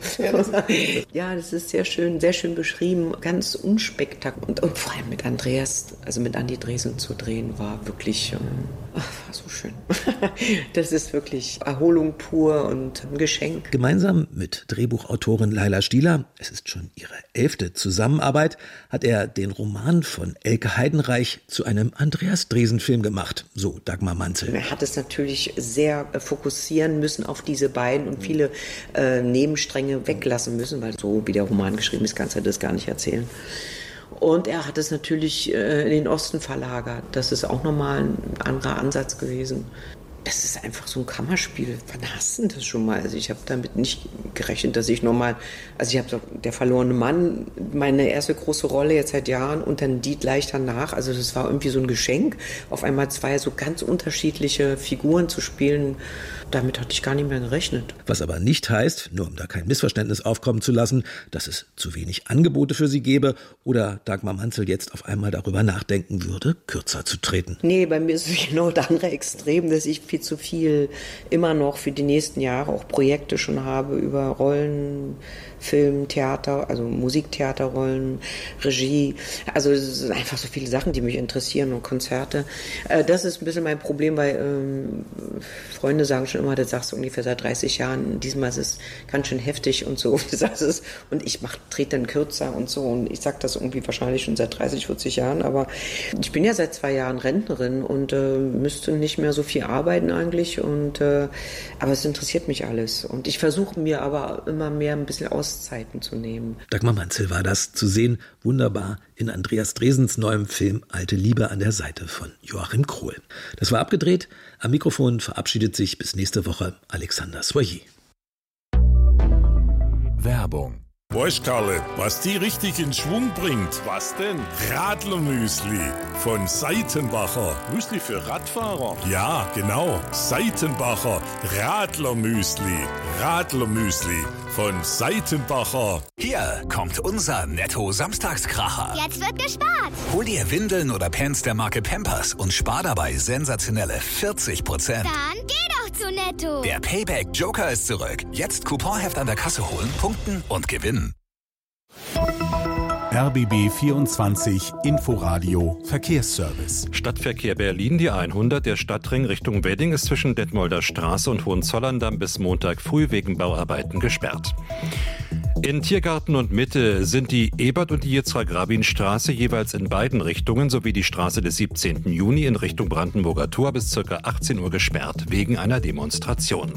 Ja, das ist sehr schön beschrieben, ganz unspektakulär und vor allem mit Andreas, also mit Andi Dresen zu drehen, war wirklich einfach so schön. Das ist wirklich Erholung pur und ein Geschenk. Gemeinsam mit Drehbuchautorin Laila Stieler, es ist schon ihre 11. Zusammenarbeit, hat er den Roman von Elke Heidenreich zu einem Andreas Dresen-Film gemacht, so Dagmar Manzel. Er hat es natürlich sehr fokussieren müssen auf diese beiden und viele Nebenstränge weglassen müssen, weil so wie der Roman geschrieben ist, kannst du das gar nicht erzählen. Und er hat es natürlich in den Osten verlagert. Das ist auch nochmal ein anderer Ansatz gewesen. Das ist einfach so ein Kammerspiel. Wann hast du das schon mal? Also ich habe damit nicht gerechnet, dass ich nochmal... Also ich habe so Der verlorene Mann, meine erste große Rolle jetzt seit Jahren und dann die gleich danach. Also das war irgendwie so ein Geschenk, auf einmal zwei so ganz unterschiedliche Figuren zu spielen. Damit hatte ich gar nicht mehr gerechnet. Was aber nicht heißt, nur um da kein Missverständnis aufkommen zu lassen, dass es zu wenig Angebote für sie gäbe oder Dagmar Manzel jetzt auf einmal darüber nachdenken würde, kürzer zu treten. Nee, bei mir ist es genau das andere Extrem, dass ich viel zu viel immer noch für die nächsten Jahre auch Projekte schon habe über Rollen, Film, Theater, also Musiktheaterrollen, Regie. Also es sind einfach so viele Sachen, die mich interessieren und Konzerte. Das ist ein bisschen mein Problem, weil Freunde sagen schon immer, das sagst du ungefähr seit 30 Jahren, diesmal ist es ganz schön heftig und so. Und ich trete dann kürzer und so. Und ich sage das irgendwie wahrscheinlich schon seit 30, 40 Jahren. Aber ich bin ja seit 2 Jahren Rentnerin und müsste nicht mehr so viel arbeiten eigentlich. Aber es interessiert mich alles. Und ich versuche mir aber immer mehr ein bisschen Auszeiten zu nehmen. Dagmar Manzel war das zu sehen, wunderbar in Andreas Dresens neuem Film Alte Liebe an der Seite von Joachim Krohl. Das war abgedreht. Am Mikrofon verabschiedet sich bis nächste Woche Alexander Soyer. Werbung. Weißt Karle, was die richtig in Schwung bringt? Was denn? Radlermüsli von Seitenbacher. Müsli für Radfahrer? Ja, genau. Seitenbacher Radlermüsli. Radlermüsli von Seitenbacher. Hier kommt unser Netto-Samstagskracher. Jetzt wird gespart. Hol dir Windeln oder Pants der Marke Pampers und spar dabei sensationelle 40%. Dann geh doch zu Netto. Der Payback Joker ist zurück. Jetzt Couponheft an der Kasse holen, punkten und gewinnen. RBB 24 Inforadio Verkehrsservice. Stadtverkehr Berlin, die 100, der Stadtring Richtung Wedding ist zwischen Detmolder Straße und Hohenzollern-Damm bis Montag früh wegen Bauarbeiten gesperrt. In Tiergarten und Mitte sind die Ebert- und die Yitzhak-Rabin-Straße jeweils in beiden Richtungen sowie die Straße des 17. Juni in Richtung Brandenburger Tor bis ca. 18 Uhr gesperrt, wegen einer Demonstration.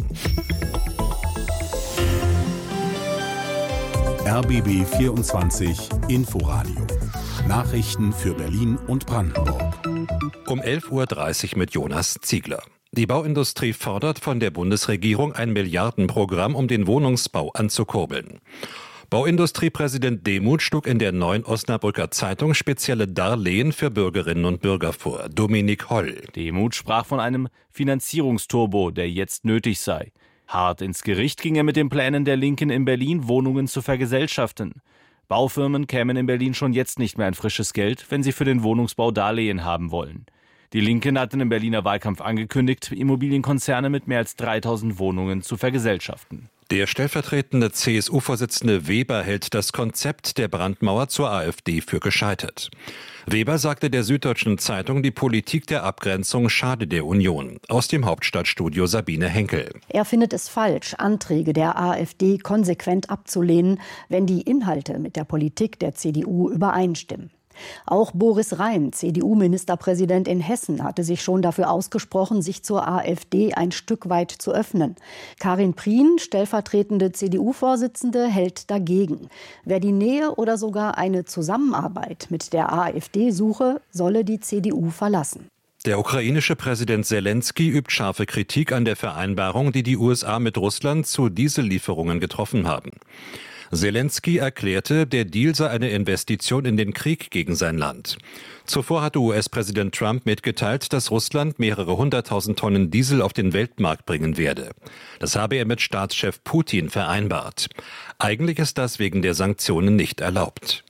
RBB 24 Inforadio. Nachrichten für Berlin und Brandenburg. Um 11.30 Uhr mit Jonas Ziegler. Die Bauindustrie fordert von der Bundesregierung ein Milliardenprogramm, um den Wohnungsbau anzukurbeln. Bauindustriepräsident Demuth schlug in der Neuen Osnabrücker Zeitung spezielle Darlehen für Bürgerinnen und Bürger vor. Dominik Holl. Demuth sprach von einem Finanzierungsturbo, der jetzt nötig sei. Hart ins Gericht ging er mit den Plänen der Linken in Berlin, Wohnungen zu vergesellschaften. Baufirmen kämen in Berlin schon jetzt nicht mehr an frisches Geld, wenn sie für den Wohnungsbau Darlehen haben wollen. Die Linken hatten im Berliner Wahlkampf angekündigt, Immobilienkonzerne mit mehr als 3000 Wohnungen zu vergesellschaften. Der stellvertretende CSU-Vorsitzende Weber hält das Konzept der Brandmauer zur AfD für gescheitert. Weber sagte der Süddeutschen Zeitung, die Politik der Abgrenzung schade der Union. Aus dem Hauptstadtstudio Sabine Henkel. Er findet es falsch, Anträge der AfD konsequent abzulehnen, wenn die Inhalte mit der Politik der CDU übereinstimmen. Auch Boris Rhein, CDU-Ministerpräsident in Hessen, hatte sich schon dafür ausgesprochen, sich zur AfD ein Stück weit zu öffnen. Karin Prien, stellvertretende CDU-Vorsitzende, hält dagegen. Wer die Nähe oder sogar eine Zusammenarbeit mit der AfD suche, solle die CDU verlassen. Der ukrainische Präsident Selenskyj übt scharfe Kritik an der Vereinbarung, die die USA mit Russland zu Diesellieferungen getroffen haben. Selenskyj erklärte, der Deal sei eine Investition in den Krieg gegen sein Land. Zuvor hatte US-Präsident Trump mitgeteilt, dass Russland mehrere 100.000 Tonnen Diesel auf den Weltmarkt bringen werde. Das habe er mit Staatschef Putin vereinbart. Eigentlich ist das wegen der Sanktionen nicht erlaubt.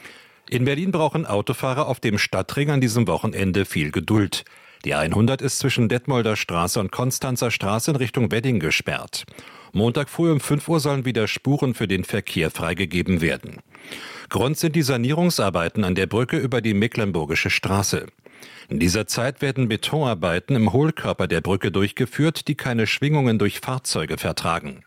In Berlin brauchen Autofahrer auf dem Stadtring an diesem Wochenende viel Geduld. Die 100 ist zwischen Detmolder Straße und Konstanzer Straße in Richtung Wedding gesperrt. Montag früh um 5 Uhr sollen wieder Spuren für den Verkehr freigegeben werden. Grund sind die Sanierungsarbeiten an der Brücke über die Mecklenburgische Straße. In dieser Zeit werden Betonarbeiten im Hohlkörper der Brücke durchgeführt, die keine Schwingungen durch Fahrzeuge vertragen.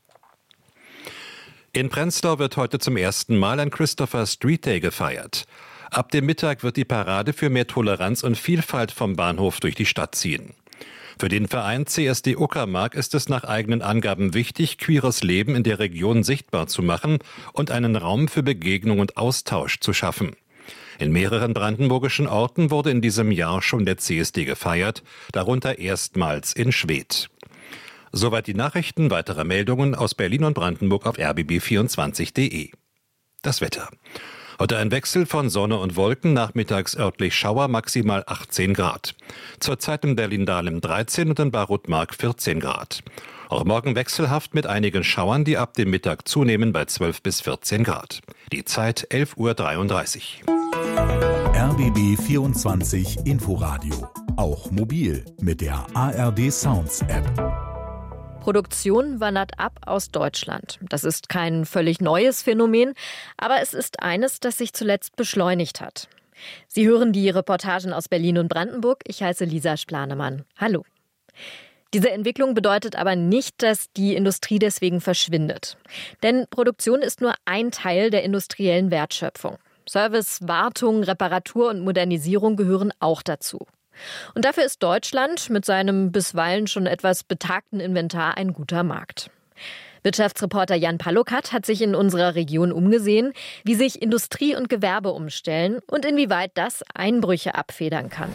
In Prenzlau wird heute zum ersten Mal ein Christopher Street Day gefeiert. Ab dem Mittag wird die Parade für mehr Toleranz und Vielfalt vom Bahnhof durch die Stadt ziehen. Für den Verein CSD Uckermark ist es nach eigenen Angaben wichtig, queeres Leben in der Region sichtbar zu machen und einen Raum für Begegnung und Austausch zu schaffen. In mehreren brandenburgischen Orten wurde in diesem Jahr schon der CSD gefeiert, darunter erstmals in Schwedt. Soweit die Nachrichten, weitere Meldungen aus Berlin und Brandenburg auf rbb24.de. Das Wetter. Heute ein Wechsel von Sonne und Wolken, nachmittags örtlich Schauer, maximal 18 Grad. Zurzeit in Berlin-Dahlem 13 und in Barutmark 14 Grad. Auch morgen wechselhaft mit einigen Schauern, die ab dem Mittag zunehmen bei 12 bis 14 Grad. Die Zeit 11:33 Uhr. RBB 24 Inforadio. Auch mobil mit der ARD Sounds App. Produktion wandert ab aus Deutschland. Das ist kein völlig neues Phänomen, aber es ist eines, das sich zuletzt beschleunigt hat. Sie hören die Reportagen aus Berlin und Brandenburg. Ich heiße Lisa Splanemann. Hallo. Diese Entwicklung bedeutet aber nicht, dass die Industrie deswegen verschwindet. Denn Produktion ist nur ein Teil der industriellen Wertschöpfung. Service, Wartung, Reparatur und Modernisierung gehören auch dazu. Und dafür ist Deutschland mit seinem bisweilen schon etwas betagten Inventar ein guter Markt. Wirtschaftsreporter Jan Palokat hat sich in unserer Region umgesehen, wie sich Industrie und Gewerbe umstellen und inwieweit das Einbrüche abfedern kann.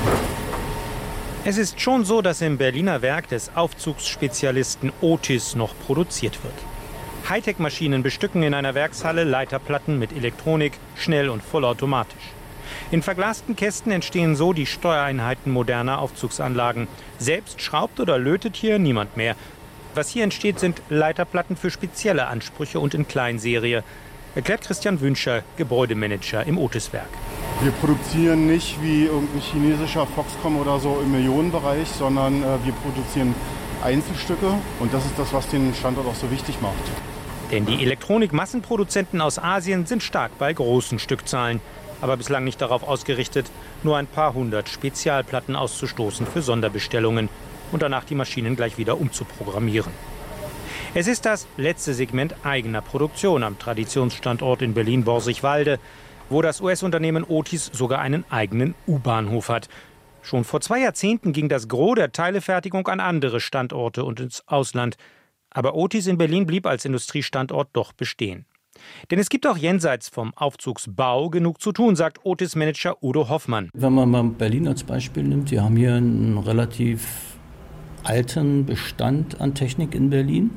Es ist schon so, dass im Berliner Werk des Aufzugsspezialisten Otis noch produziert wird. Hightech-Maschinen bestücken in einer Werkshalle Leiterplatten mit Elektronik, schnell und vollautomatisch. In verglasten Kästen entstehen so die Steuereinheiten moderner Aufzugsanlagen. Selbst schraubt oder lötet hier niemand mehr. Was hier entsteht, sind Leiterplatten für spezielle Ansprüche und in Kleinserie, erklärt Christian Wünscher, Gebäudemanager im Otis-Werk. Wir produzieren nicht wie irgendein chinesischer Foxconn oder so im Millionenbereich, sondern wir produzieren Einzelstücke und das ist das, was den Standort auch so wichtig macht. Denn die Elektronik-Massenproduzenten aus Asien sind stark bei großen Stückzahlen, aber bislang nicht darauf ausgerichtet, nur ein paar hundert Spezialplatten auszustoßen für Sonderbestellungen und danach die Maschinen gleich wieder umzuprogrammieren. Es ist das letzte Segment eigener Produktion am Traditionsstandort in Berlin-Borsigwalde, wo das US-Unternehmen Otis sogar einen eigenen U-Bahnhof hat. Schon vor 2 Jahrzehnten ging das Gros der Teilefertigung an andere Standorte und ins Ausland. Aber Otis in Berlin blieb als Industriestandort doch bestehen. Denn es gibt auch jenseits vom Aufzugsbau genug zu tun, sagt Otis-Manager Udo Hoffmann. Wenn man mal Berlin als Beispiel nimmt, wir haben hier einen relativ alten Bestand an Technik in Berlin.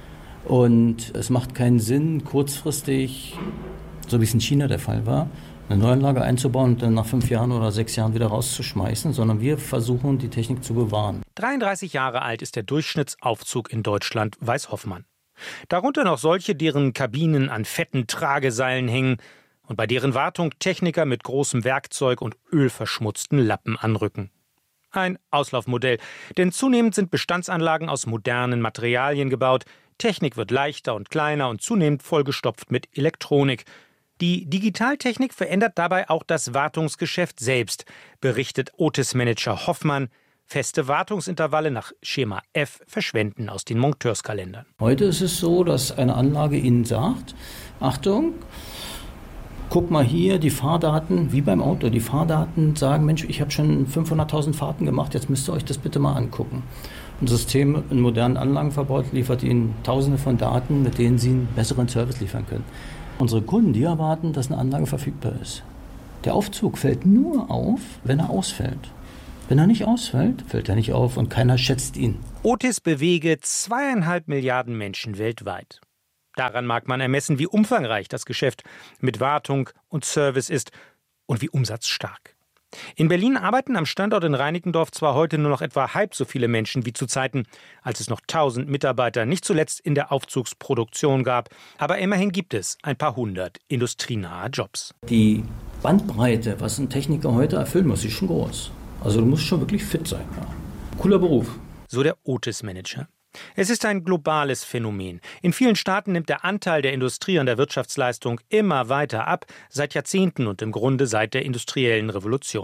Und es macht keinen Sinn, kurzfristig, so wie es in China der Fall war, eine Neuanlage einzubauen und dann nach 5 Jahren oder 6 Jahren wieder rauszuschmeißen, sondern wir versuchen, die Technik zu bewahren. 33 Jahre alt ist der Durchschnittsaufzug in Deutschland, weiß Hoffmann. Darunter noch solche, deren Kabinen an fetten Trageseilen hängen und bei deren Wartung Techniker mit großem Werkzeug und ölverschmutzten Lappen anrücken. Ein Auslaufmodell, denn zunehmend sind Bestandsanlagen aus modernen Materialien gebaut. Technik wird leichter und kleiner und zunehmend vollgestopft mit Elektronik. Die Digitaltechnik verändert dabei auch das Wartungsgeschäft selbst, berichtet Otis-Manager Hoffmann. Feste Wartungsintervalle nach Schema F verschwenden aus den Monteurskalendern. Heute ist es so, dass eine Anlage Ihnen sagt, Achtung, guck mal hier, die Fahrdaten, wie beim Auto, die Fahrdaten sagen, Mensch, ich habe schon 500.000 Fahrten gemacht, jetzt müsst ihr euch das bitte mal angucken. Ein System in modernen Anlagen verbaut, liefert Ihnen Tausende von Daten, mit denen Sie einen besseren Service liefern können. Unsere Kunden, die erwarten, dass eine Anlage verfügbar ist. Der Aufzug fällt nur auf, wenn er ausfällt. Wenn er nicht ausfällt, fällt er nicht auf und keiner schätzt ihn. Otis bewege 2,5 Milliarden Menschen weltweit. Daran mag man ermessen, wie umfangreich das Geschäft mit Wartung und Service ist und wie umsatzstark. In Berlin arbeiten am Standort in Reinickendorf zwar heute nur noch etwa halb so viele Menschen wie zu Zeiten, als es noch 1000 Mitarbeiter nicht zuletzt in der Aufzugsproduktion gab, aber immerhin gibt es ein paar hundert industrienahe Jobs. Die Bandbreite, was ein Techniker heute erfüllen muss, ist schon groß. Also du musst schon wirklich fit sein. Ja. Cooler Beruf. So der Otis-Manager. Es ist ein globales Phänomen. In vielen Staaten nimmt der Anteil der Industrie an der Wirtschaftsleistung immer weiter ab, seit Jahrzehnten und im Grunde seit der industriellen Revolution.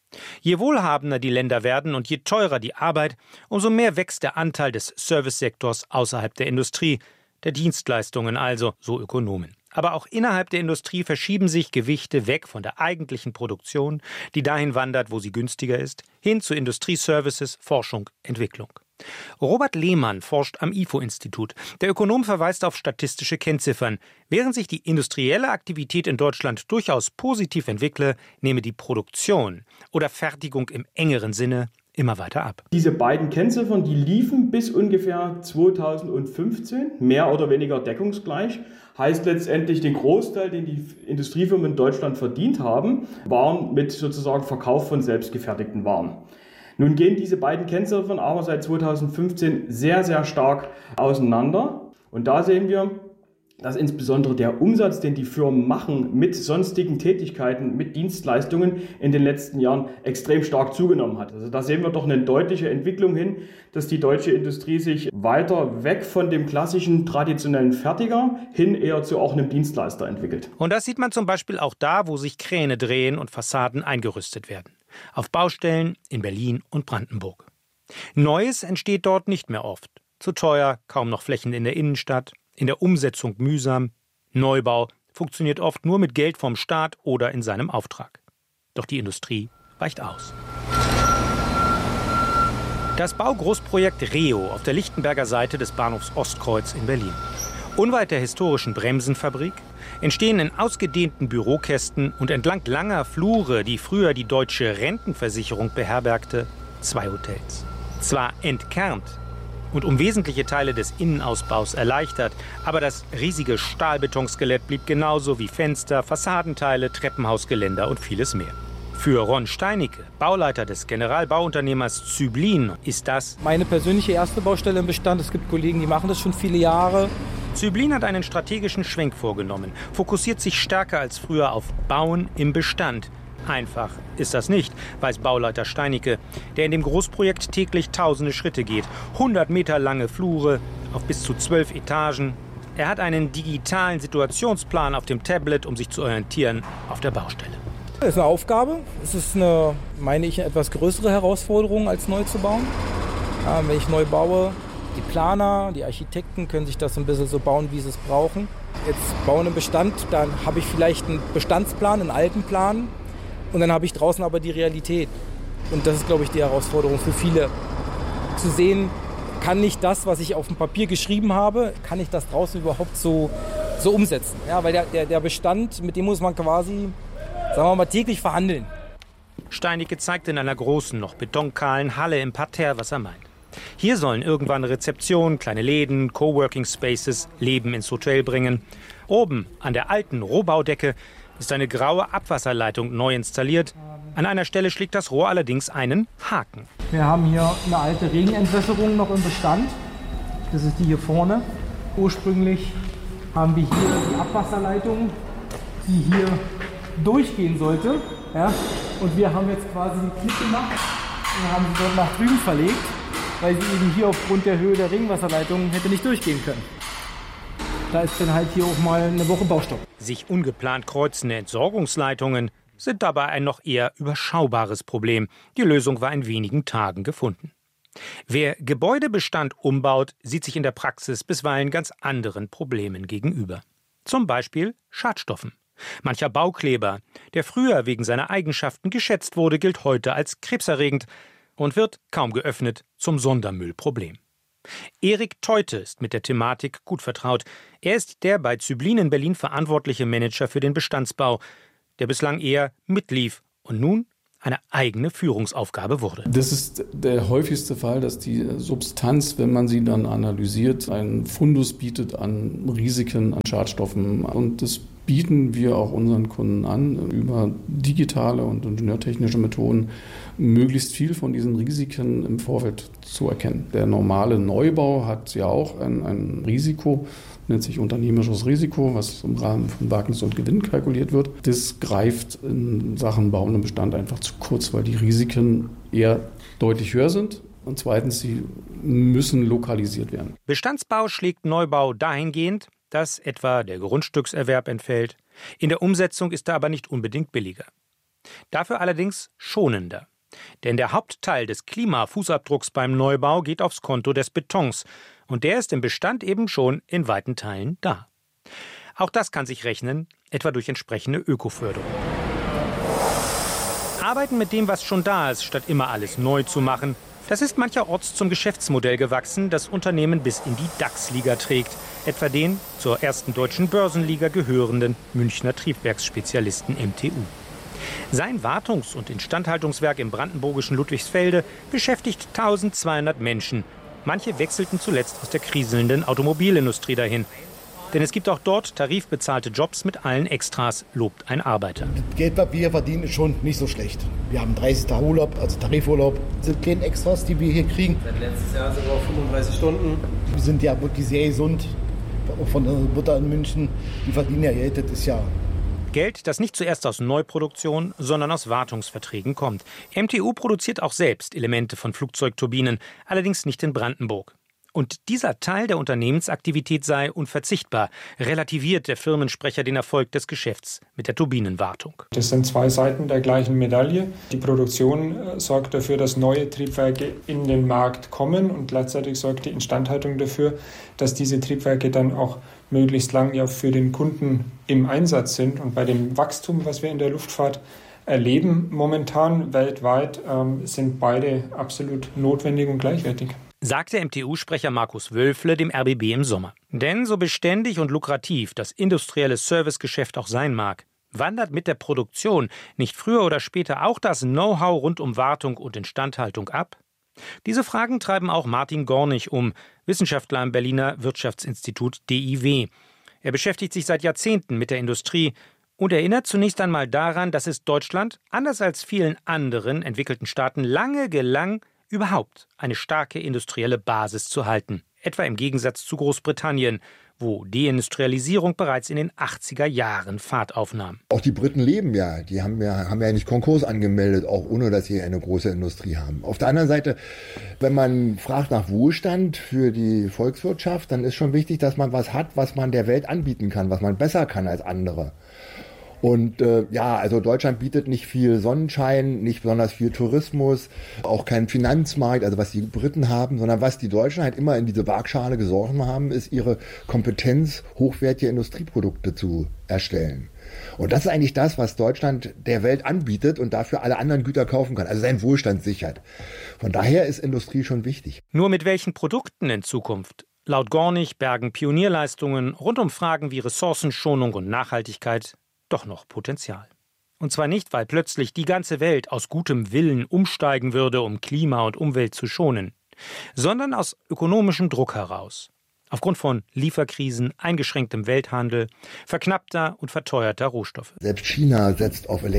Je wohlhabender die Länder werden und je teurer die Arbeit, umso mehr wächst der Anteil des Servicesektors außerhalb der Industrie, der Dienstleistungen also, so Ökonomen. Aber auch innerhalb der Industrie verschieben sich Gewichte weg von der eigentlichen Produktion, die dahin wandert, wo sie günstiger ist, hin zu Industrieservices, Forschung, Entwicklung. Robert Lehmann forscht am IFO-Institut. Der Ökonom verweist auf statistische Kennziffern. Während sich die industrielle Aktivität in Deutschland durchaus positiv entwickle, nehme die Produktion oder Fertigung im engeren Sinne immer weiter ab. Diese beiden Kennziffern, die liefen bis ungefähr 2015, mehr oder weniger deckungsgleich. Heißt letztendlich, den Großteil, den die Industriefirmen in Deutschland verdient haben, waren mit sozusagen Verkauf von selbstgefertigten Waren. Nun gehen diese beiden Kennziffern aber seit 2015 sehr, sehr stark auseinander. Und da sehen wir, dass insbesondere der Umsatz, den die Firmen machen mit sonstigen Tätigkeiten, mit Dienstleistungen in den letzten Jahren extrem stark zugenommen hat. Also da sehen wir doch eine deutliche Entwicklung hin, dass die deutsche Industrie sich weiter weg von dem klassischen traditionellen Fertiger hin eher zu auch einem Dienstleister entwickelt. Und das sieht man zum Beispiel auch da, wo sich Kräne drehen und Fassaden eingerüstet werden. Auf Baustellen in Berlin und Brandenburg. Neues entsteht dort nicht mehr oft. Zu teuer, kaum noch Flächen in der Innenstadt. In der Umsetzung mühsam. Neubau funktioniert oft nur mit Geld vom Staat oder in seinem Auftrag. Doch die Industrie weicht aus. Das Baugroßprojekt REO auf der Lichtenberger Seite des Bahnhofs Ostkreuz in Berlin. Unweit der historischen Bremsenfabrik entstehen in ausgedehnten Bürokästen und entlang langer Flure, die früher die Deutsche Rentenversicherung beherbergte, 2 Hotels. Zwar entkernt und um wesentliche Teile des Innenausbaus erleichtert, aber das riesige Stahlbetonskelett blieb genauso wie Fenster, Fassadenteile, Treppenhausgeländer und vieles mehr. Für Ron Steinicke, Bauleiter des Generalbauunternehmers Züblin, ist das meine persönliche erste Baustelle im Bestand. Es gibt Kollegen, die machen das schon viele Jahre. Züblin hat einen strategischen Schwenk vorgenommen, fokussiert sich stärker als früher auf Bauen im Bestand. Einfach ist das nicht, weiß Bauleiter Steinicke, der in dem Großprojekt täglich tausende Schritte geht. 100 Meter lange Flure auf bis zu 12 Etagen. Er hat einen digitalen Situationsplan auf dem Tablet, um sich zu orientieren auf der Baustelle. Das ist eine Aufgabe. Es ist eine, meine ich, eine etwas größere Herausforderung, als neu zu bauen. Wenn ich neu baue, die Planer, die Architekten können sich das ein bisschen so bauen, wie sie es brauchen. Jetzt bauen im Bestand, dann habe ich vielleicht einen Bestandsplan, einen alten Plan. Und dann habe ich draußen aber die Realität. Und das ist, glaube ich, die Herausforderung für viele. Zu sehen, kann ich das, was ich auf dem Papier geschrieben habe, kann ich das draußen überhaupt so umsetzen? Ja, weil der Bestand, mit dem muss man quasi, sagen wir mal, täglich verhandeln. Steinicke zeigt in einer großen, noch betonkahlen Halle im Parterre, was er meint. Hier sollen irgendwann Rezeptionen, kleine Läden, Coworking Spaces Leben ins Hotel bringen. Oben an der alten Rohbaudecke ist eine graue Abwasserleitung neu installiert. An einer Stelle schlägt das Rohr allerdings einen Haken. Wir haben hier eine alte Regenentwässerung noch im Bestand. Das ist die hier vorne. Ursprünglich haben wir hier die Abwasserleitung, die hier durchgehen sollte. Ja? Und wir haben jetzt quasi einen Knick gemacht und haben sie dort nach drüben verlegt, weil sie eben hier aufgrund der Höhe der Regenwasserleitung hätte nicht durchgehen können. Da ist dann halt hier auch mal eine Woche Baustopp. Sich ungeplant kreuzende Entsorgungsleitungen sind dabei ein noch eher überschaubares Problem. Die Lösung war in wenigen Tagen gefunden. Wer Gebäudebestand umbaut, sieht sich in der Praxis bisweilen ganz anderen Problemen gegenüber. Zum Beispiel Schadstoffen. Mancher Baukleber, der früher wegen seiner Eigenschaften geschätzt wurde, gilt heute als krebserregend und wird, kaum geöffnet, zum Sondermüllproblem. Erik Teute ist mit der Thematik gut vertraut. Er ist der bei Züblin in Berlin verantwortliche Manager für den Bestandsbau, der bislang eher mitlief und nun eine eigene Führungsaufgabe wurde. Das ist der häufigste Fall, dass die Substanz, wenn man sie dann analysiert, einen Fundus bietet an Risiken, an Schadstoffen. Und das bieten wir auch unseren Kunden an, über digitale und ingenieurtechnische Methoden möglichst viel von diesen Risiken im Vorfeld zu erkennen. Der normale Neubau hat ja auch ein Risiko, nennt sich unternehmerisches Risiko, was im Rahmen von Wagnis und Gewinn kalkuliert wird. Das greift in Sachen Bauen und Bestand einfach zu kurz, weil die Risiken eher deutlich höher sind. Und zweitens, sie müssen lokalisiert werden. Bestandsbau schlägt Neubau dahingehend, dass etwa der Grundstückserwerb entfällt. In der Umsetzung ist er aber nicht unbedingt billiger. Dafür allerdings schonender. Denn der Hauptteil des Klimafußabdrucks beim Neubau geht aufs Konto des Betons. Und der ist im Bestand eben schon in weiten Teilen da. Auch das kann sich rechnen, etwa durch entsprechende Ökoförderung. Arbeiten mit dem, was schon da ist, statt immer alles neu zu machen, das ist mancherorts zum Geschäftsmodell gewachsen, das Unternehmen bis in die DAX-Liga trägt. Etwa den zur ersten deutschen Börsenliga gehörenden Münchner Triebwerksspezialisten MTU. Sein Wartungs- und Instandhaltungswerk im brandenburgischen Ludwigsfelde beschäftigt 1200 Menschen. Manche wechselten zuletzt aus der kriselnden Automobilindustrie dahin. Denn es gibt auch dort tarifbezahlte Jobs mit allen Extras, lobt ein Arbeiter. Das Geld, was wir verdienen, ist schon nicht so schlecht. Wir haben 30 Tage Urlaub, also Tarifurlaub. Das sind keine Extras, die wir hier kriegen. Seit letztes Jahr sind wir auf 35 Stunden. Wir sind ja wirklich sehr gesund. Auch von der Mutter in München, die verdienen ja Geld, das ist ja... Geld, das nicht zuerst aus Neuproduktion, sondern aus Wartungsverträgen kommt. MTU produziert auch selbst Elemente von Flugzeugturbinen, allerdings nicht in Brandenburg. Und dieser Teil der Unternehmensaktivität sei unverzichtbar, relativiert der Firmensprecher den Erfolg des Geschäfts mit der Turbinenwartung. Das sind zwei Seiten der gleichen Medaille. Die Produktion sorgt dafür, dass neue Triebwerke in den Markt kommen und gleichzeitig sorgt die Instandhaltung dafür, dass diese Triebwerke dann auch möglichst lang ja für den Kunden im Einsatz sind. Und bei dem Wachstum, was wir in der Luftfahrt erleben momentan weltweit, sind beide absolut notwendig und gleichwertig. Sagte MTU-Sprecher Markus Wölfle dem RBB im Sommer. Denn so beständig und lukrativ das industrielle Servicegeschäft auch sein mag, wandert mit der Produktion nicht früher oder später auch das Know-how rund um Wartung und Instandhaltung ab? Diese Fragen treiben auch Martin Gornig um, Wissenschaftler am Berliner Wirtschaftsinstitut DIW. Er beschäftigt sich seit Jahrzehnten mit der Industrie und erinnert zunächst einmal daran, dass es Deutschland, anders als vielen anderen entwickelten Staaten, lange gelang, überhaupt eine starke industrielle Basis zu halten. Etwa im Gegensatz zu Großbritannien, wo Deindustrialisierung bereits in den 80er Jahren Fahrt aufnahm. Auch die Briten leben ja, die haben ja nicht Konkurs angemeldet, auch ohne dass sie eine große Industrie haben. Auf der anderen Seite, wenn man fragt nach Wohlstand für die Volkswirtschaft, dann ist schon wichtig, dass man was hat, was man der Welt anbieten kann, was man besser kann als andere. Und also Deutschland bietet nicht viel Sonnenschein, nicht besonders viel Tourismus, auch keinen Finanzmarkt, also was die Briten haben, sondern was die Deutschen halt immer in diese Waagschale gesorgt haben, ist ihre Kompetenz, hochwertige Industrieprodukte zu erstellen. Und das ist eigentlich das, was Deutschland der Welt anbietet und dafür alle anderen Güter kaufen kann, also seinen Wohlstand sichert. Von daher ist Industrie schon wichtig. Nur mit welchen Produkten in Zukunft? Laut Gornig bergen Pionierleistungen rund um Fragen wie Ressourcenschonung und Nachhaltigkeit doch noch Potenzial. Und zwar nicht, weil plötzlich die ganze Welt aus gutem Willen umsteigen würde, um Klima und Umwelt zu schonen, sondern aus ökonomischem Druck heraus. Aufgrund von Lieferkrisen, eingeschränktem Welthandel, verknappter und verteuerter Rohstoffe. Selbst China setzt auf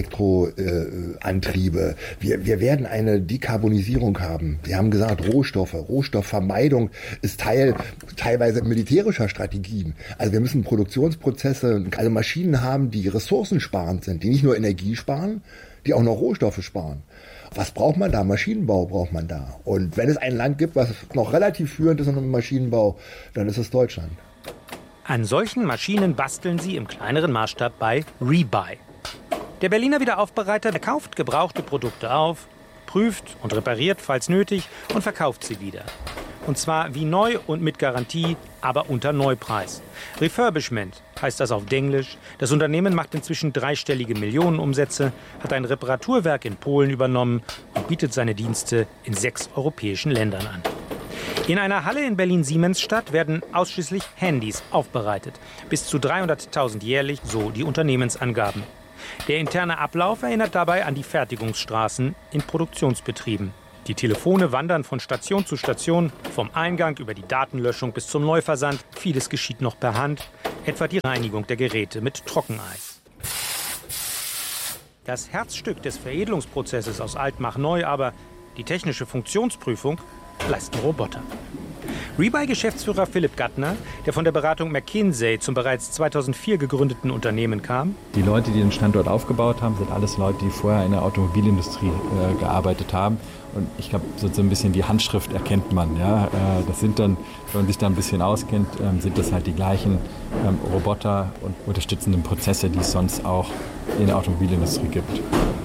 Elektroantriebe. Wir werden eine Dekarbonisierung haben. Sie haben gesagt, Rohstoffvermeidung ist teilweise militärischer Strategien. Also wir müssen Produktionsprozesse, also Maschinen haben, die ressourcensparend sind, die nicht nur Energie sparen, die auch noch Rohstoffe sparen. Was braucht man da? Maschinenbau braucht man da. Und wenn es ein Land gibt, was noch relativ führend ist im Maschinenbau, dann ist es Deutschland. An solchen Maschinen basteln sie im kleineren Maßstab bei Rebuy. Der Berliner Wiederaufbereiter kauft gebrauchte Produkte auf, prüft und repariert, falls nötig, und verkauft sie wieder. Und zwar wie neu und mit Garantie, aber unter Neupreis. Refurbishment heißt das auf Denglisch. Das Unternehmen macht inzwischen dreistellige Millionenumsätze, hat ein Reparaturwerk in Polen übernommen und bietet seine Dienste in 6 europäischen Ländern an. In einer Halle in Berlin-Siemensstadt werden ausschließlich Handys aufbereitet. Bis zu 300.000 jährlich, so die Unternehmensangaben. Der interne Ablauf erinnert dabei an die Fertigungsstraßen in Produktionsbetrieben. Die Telefone wandern von Station zu Station, vom Eingang über die Datenlöschung bis zum Neuversand. Vieles geschieht noch per Hand, etwa die Reinigung der Geräte mit Trockeneis. Das Herzstück des Veredelungsprozesses aus alt mach neu, aber die technische Funktionsprüfung leisten Roboter. Rebuy-Geschäftsführer Philipp Gattner, der von der Beratung McKinsey zum bereits 2004 gegründeten Unternehmen kam. Die Leute, die den Standort aufgebaut haben, sind alles Leute, die vorher in der Automobilindustrie gearbeitet haben. Und ich glaube, so ein bisschen die Handschrift erkennt man. Ja? Das sind dann, wenn man sich da ein bisschen auskennt, sind das halt die gleichen Roboter und unterstützenden Prozesse, die es sonst auch in der Automobilindustrie gibt.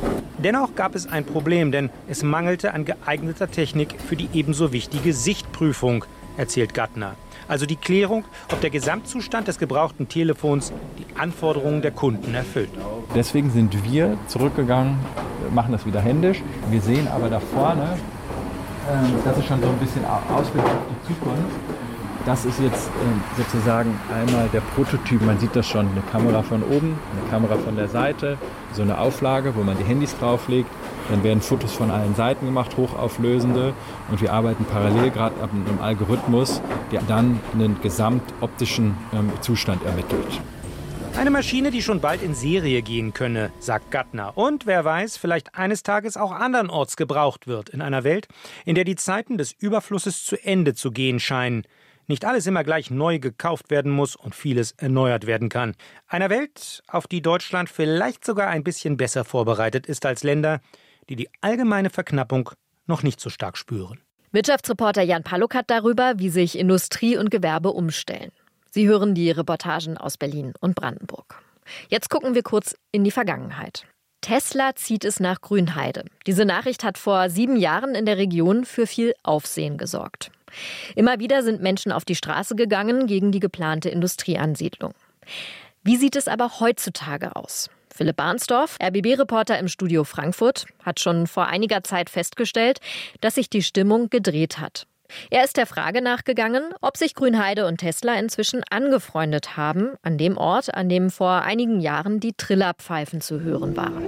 Dennoch gab es ein Problem, denn es mangelte an geeigneter Technik für die ebenso wichtige Sichtprüfung, erzählt Gattner. Also die Klärung, ob der Gesamtzustand des gebrauchten Telefons die Anforderungen der Kunden erfüllt. Deswegen sind wir zurückgegangen, machen das wieder händisch. Wir sehen aber da vorne, das ist schon so ein bisschen Ausblick auf die Zukunft. Das ist jetzt sozusagen einmal der Prototyp, man sieht das schon, eine Kamera von oben, eine Kamera von der Seite, so eine Auflage, wo man die Handys drauflegt. Dann werden Fotos von allen Seiten gemacht, hochauflösende. Und wir arbeiten parallel gerade an einem Algorithmus, der dann einen gesamtoptischen Zustand ermittelt. Eine Maschine, die schon bald in Serie gehen könne, sagt Gattner. Und wer weiß, vielleicht eines Tages auch andernorts gebraucht wird. In einer Welt, in der die Zeiten des Überflusses zu Ende zu gehen scheinen. Nicht alles immer gleich neu gekauft werden muss und vieles erneuert werden kann. Einer Welt, auf die Deutschland vielleicht sogar ein bisschen besser vorbereitet ist als Länder, die die allgemeine Verknappung noch nicht so stark spüren. Wirtschaftsreporter Jan Palluk hat darüber, wie sich Industrie und Gewerbe umstellen. Sie hören die Reportagen aus Berlin und Brandenburg. Jetzt gucken wir kurz in die Vergangenheit. Tesla zieht es nach Grünheide. Diese Nachricht hat vor 7 Jahren in der Region für viel Aufsehen gesorgt. Immer wieder sind Menschen auf die Straße gegangen gegen die geplante Industrieansiedlung. Wie sieht es aber heutzutage aus? Philipp Barnsdorf, RBB-Reporter im Studio Frankfurt, hat schon vor einiger Zeit festgestellt, dass sich die Stimmung gedreht hat. Er ist der Frage nachgegangen, ob sich Grünheide und Tesla inzwischen angefreundet haben, an dem Ort, an dem vor einigen Jahren die Trillerpfeifen zu hören waren.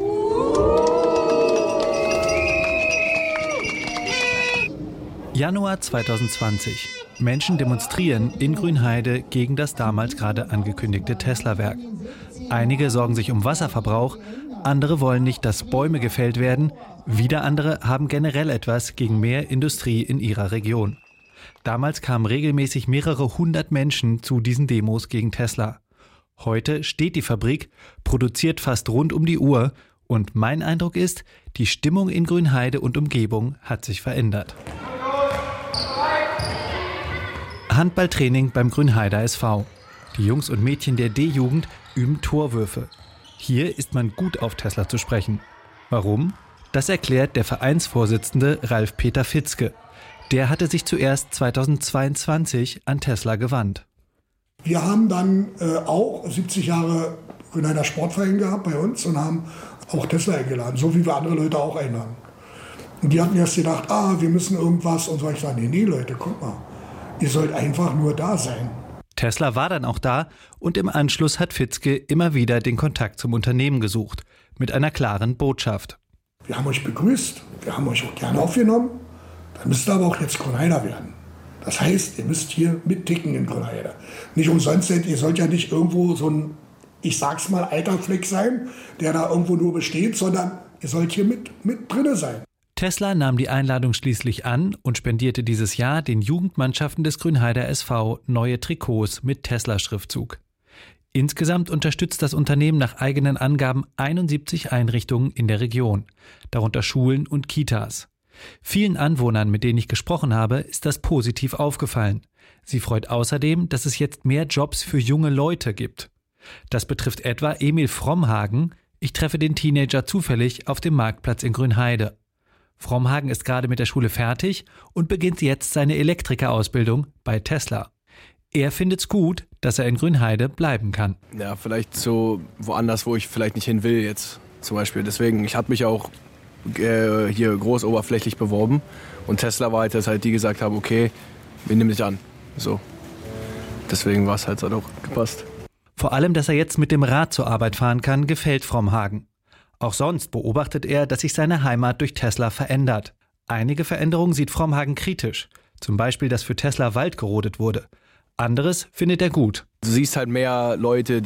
Januar 2020. Menschen demonstrieren in Grünheide gegen das damals gerade angekündigte Tesla-Werk. Einige sorgen sich um Wasserverbrauch, andere wollen nicht, dass Bäume gefällt werden, wieder andere haben generell etwas gegen mehr Industrie in ihrer Region. Damals kamen regelmäßig mehrere hundert Menschen zu diesen Demos gegen Tesla. Heute steht die Fabrik, produziert fast rund um die Uhr und mein Eindruck ist, die Stimmung in Grünheide und Umgebung hat sich verändert. Handballtraining beim Grünheider SV. Die Jungs und Mädchen der D-Jugend üben Torwürfe. Hier ist man gut auf Tesla zu sprechen. Warum? Das erklärt der Vereinsvorsitzende Ralf-Peter Fitzke. Der hatte sich zuerst 2022 an Tesla gewandt. Wir haben dann auch 70 Jahre Grünheider Sportverein gehabt bei uns und haben auch Tesla eingeladen, so wie wir andere Leute auch einladen. Und die hatten erst gedacht, wir müssen irgendwas und so. Ich sage, nee Leute, guck mal, ihr sollt einfach nur da sein. Tesla war dann auch da und im Anschluss hat Fitzke immer wieder den Kontakt zum Unternehmen gesucht, mit einer klaren Botschaft. Wir haben euch begrüßt, wir haben euch auch gerne aufgenommen, dann müsst ihr aber auch jetzt Grünheider werden. Das heißt, ihr müsst hier mitticken in Grünheide. Nicht umsonst, ihr sollt ja nicht irgendwo so ein, ich sag's mal, alter Fleck sein, der da irgendwo nur besteht, sondern ihr sollt hier mit drinne sein. Tesla nahm die Einladung schließlich an und spendierte dieses Jahr den Jugendmannschaften des Grünheider SV neue Trikots mit Tesla-Schriftzug. Insgesamt unterstützt das Unternehmen nach eigenen Angaben 71 Einrichtungen in der Region, darunter Schulen und Kitas. Vielen Anwohnern, mit denen ich gesprochen habe, ist das positiv aufgefallen. Sie freut außerdem, dass es jetzt mehr Jobs für junge Leute gibt. Das betrifft etwa Emil Frommhagen. Ich treffe den Teenager zufällig auf dem Marktplatz in Grünheide. Frommhagen ist gerade mit der Schule fertig und beginnt jetzt seine Elektrikerausbildung bei Tesla. Er findet es gut, dass er in Grünheide bleiben kann. Ja, vielleicht so woanders, wo ich vielleicht nicht hin will jetzt zum Beispiel. Deswegen, ich habe mich auch hier groß oberflächlich beworben und Tesla war halt die gesagt haben, okay, wir nehmen dich an. So. Deswegen war es halt auch gepasst. Vor allem, dass er jetzt mit dem Rad zur Arbeit fahren kann, gefällt Frommhagen. Auch sonst beobachtet er, dass sich seine Heimat durch Tesla verändert. Einige Veränderungen sieht Frommhagen kritisch. Zum Beispiel, dass für Tesla Wald gerodet wurde. Anderes findet er gut. Du siehst halt mehr Leute,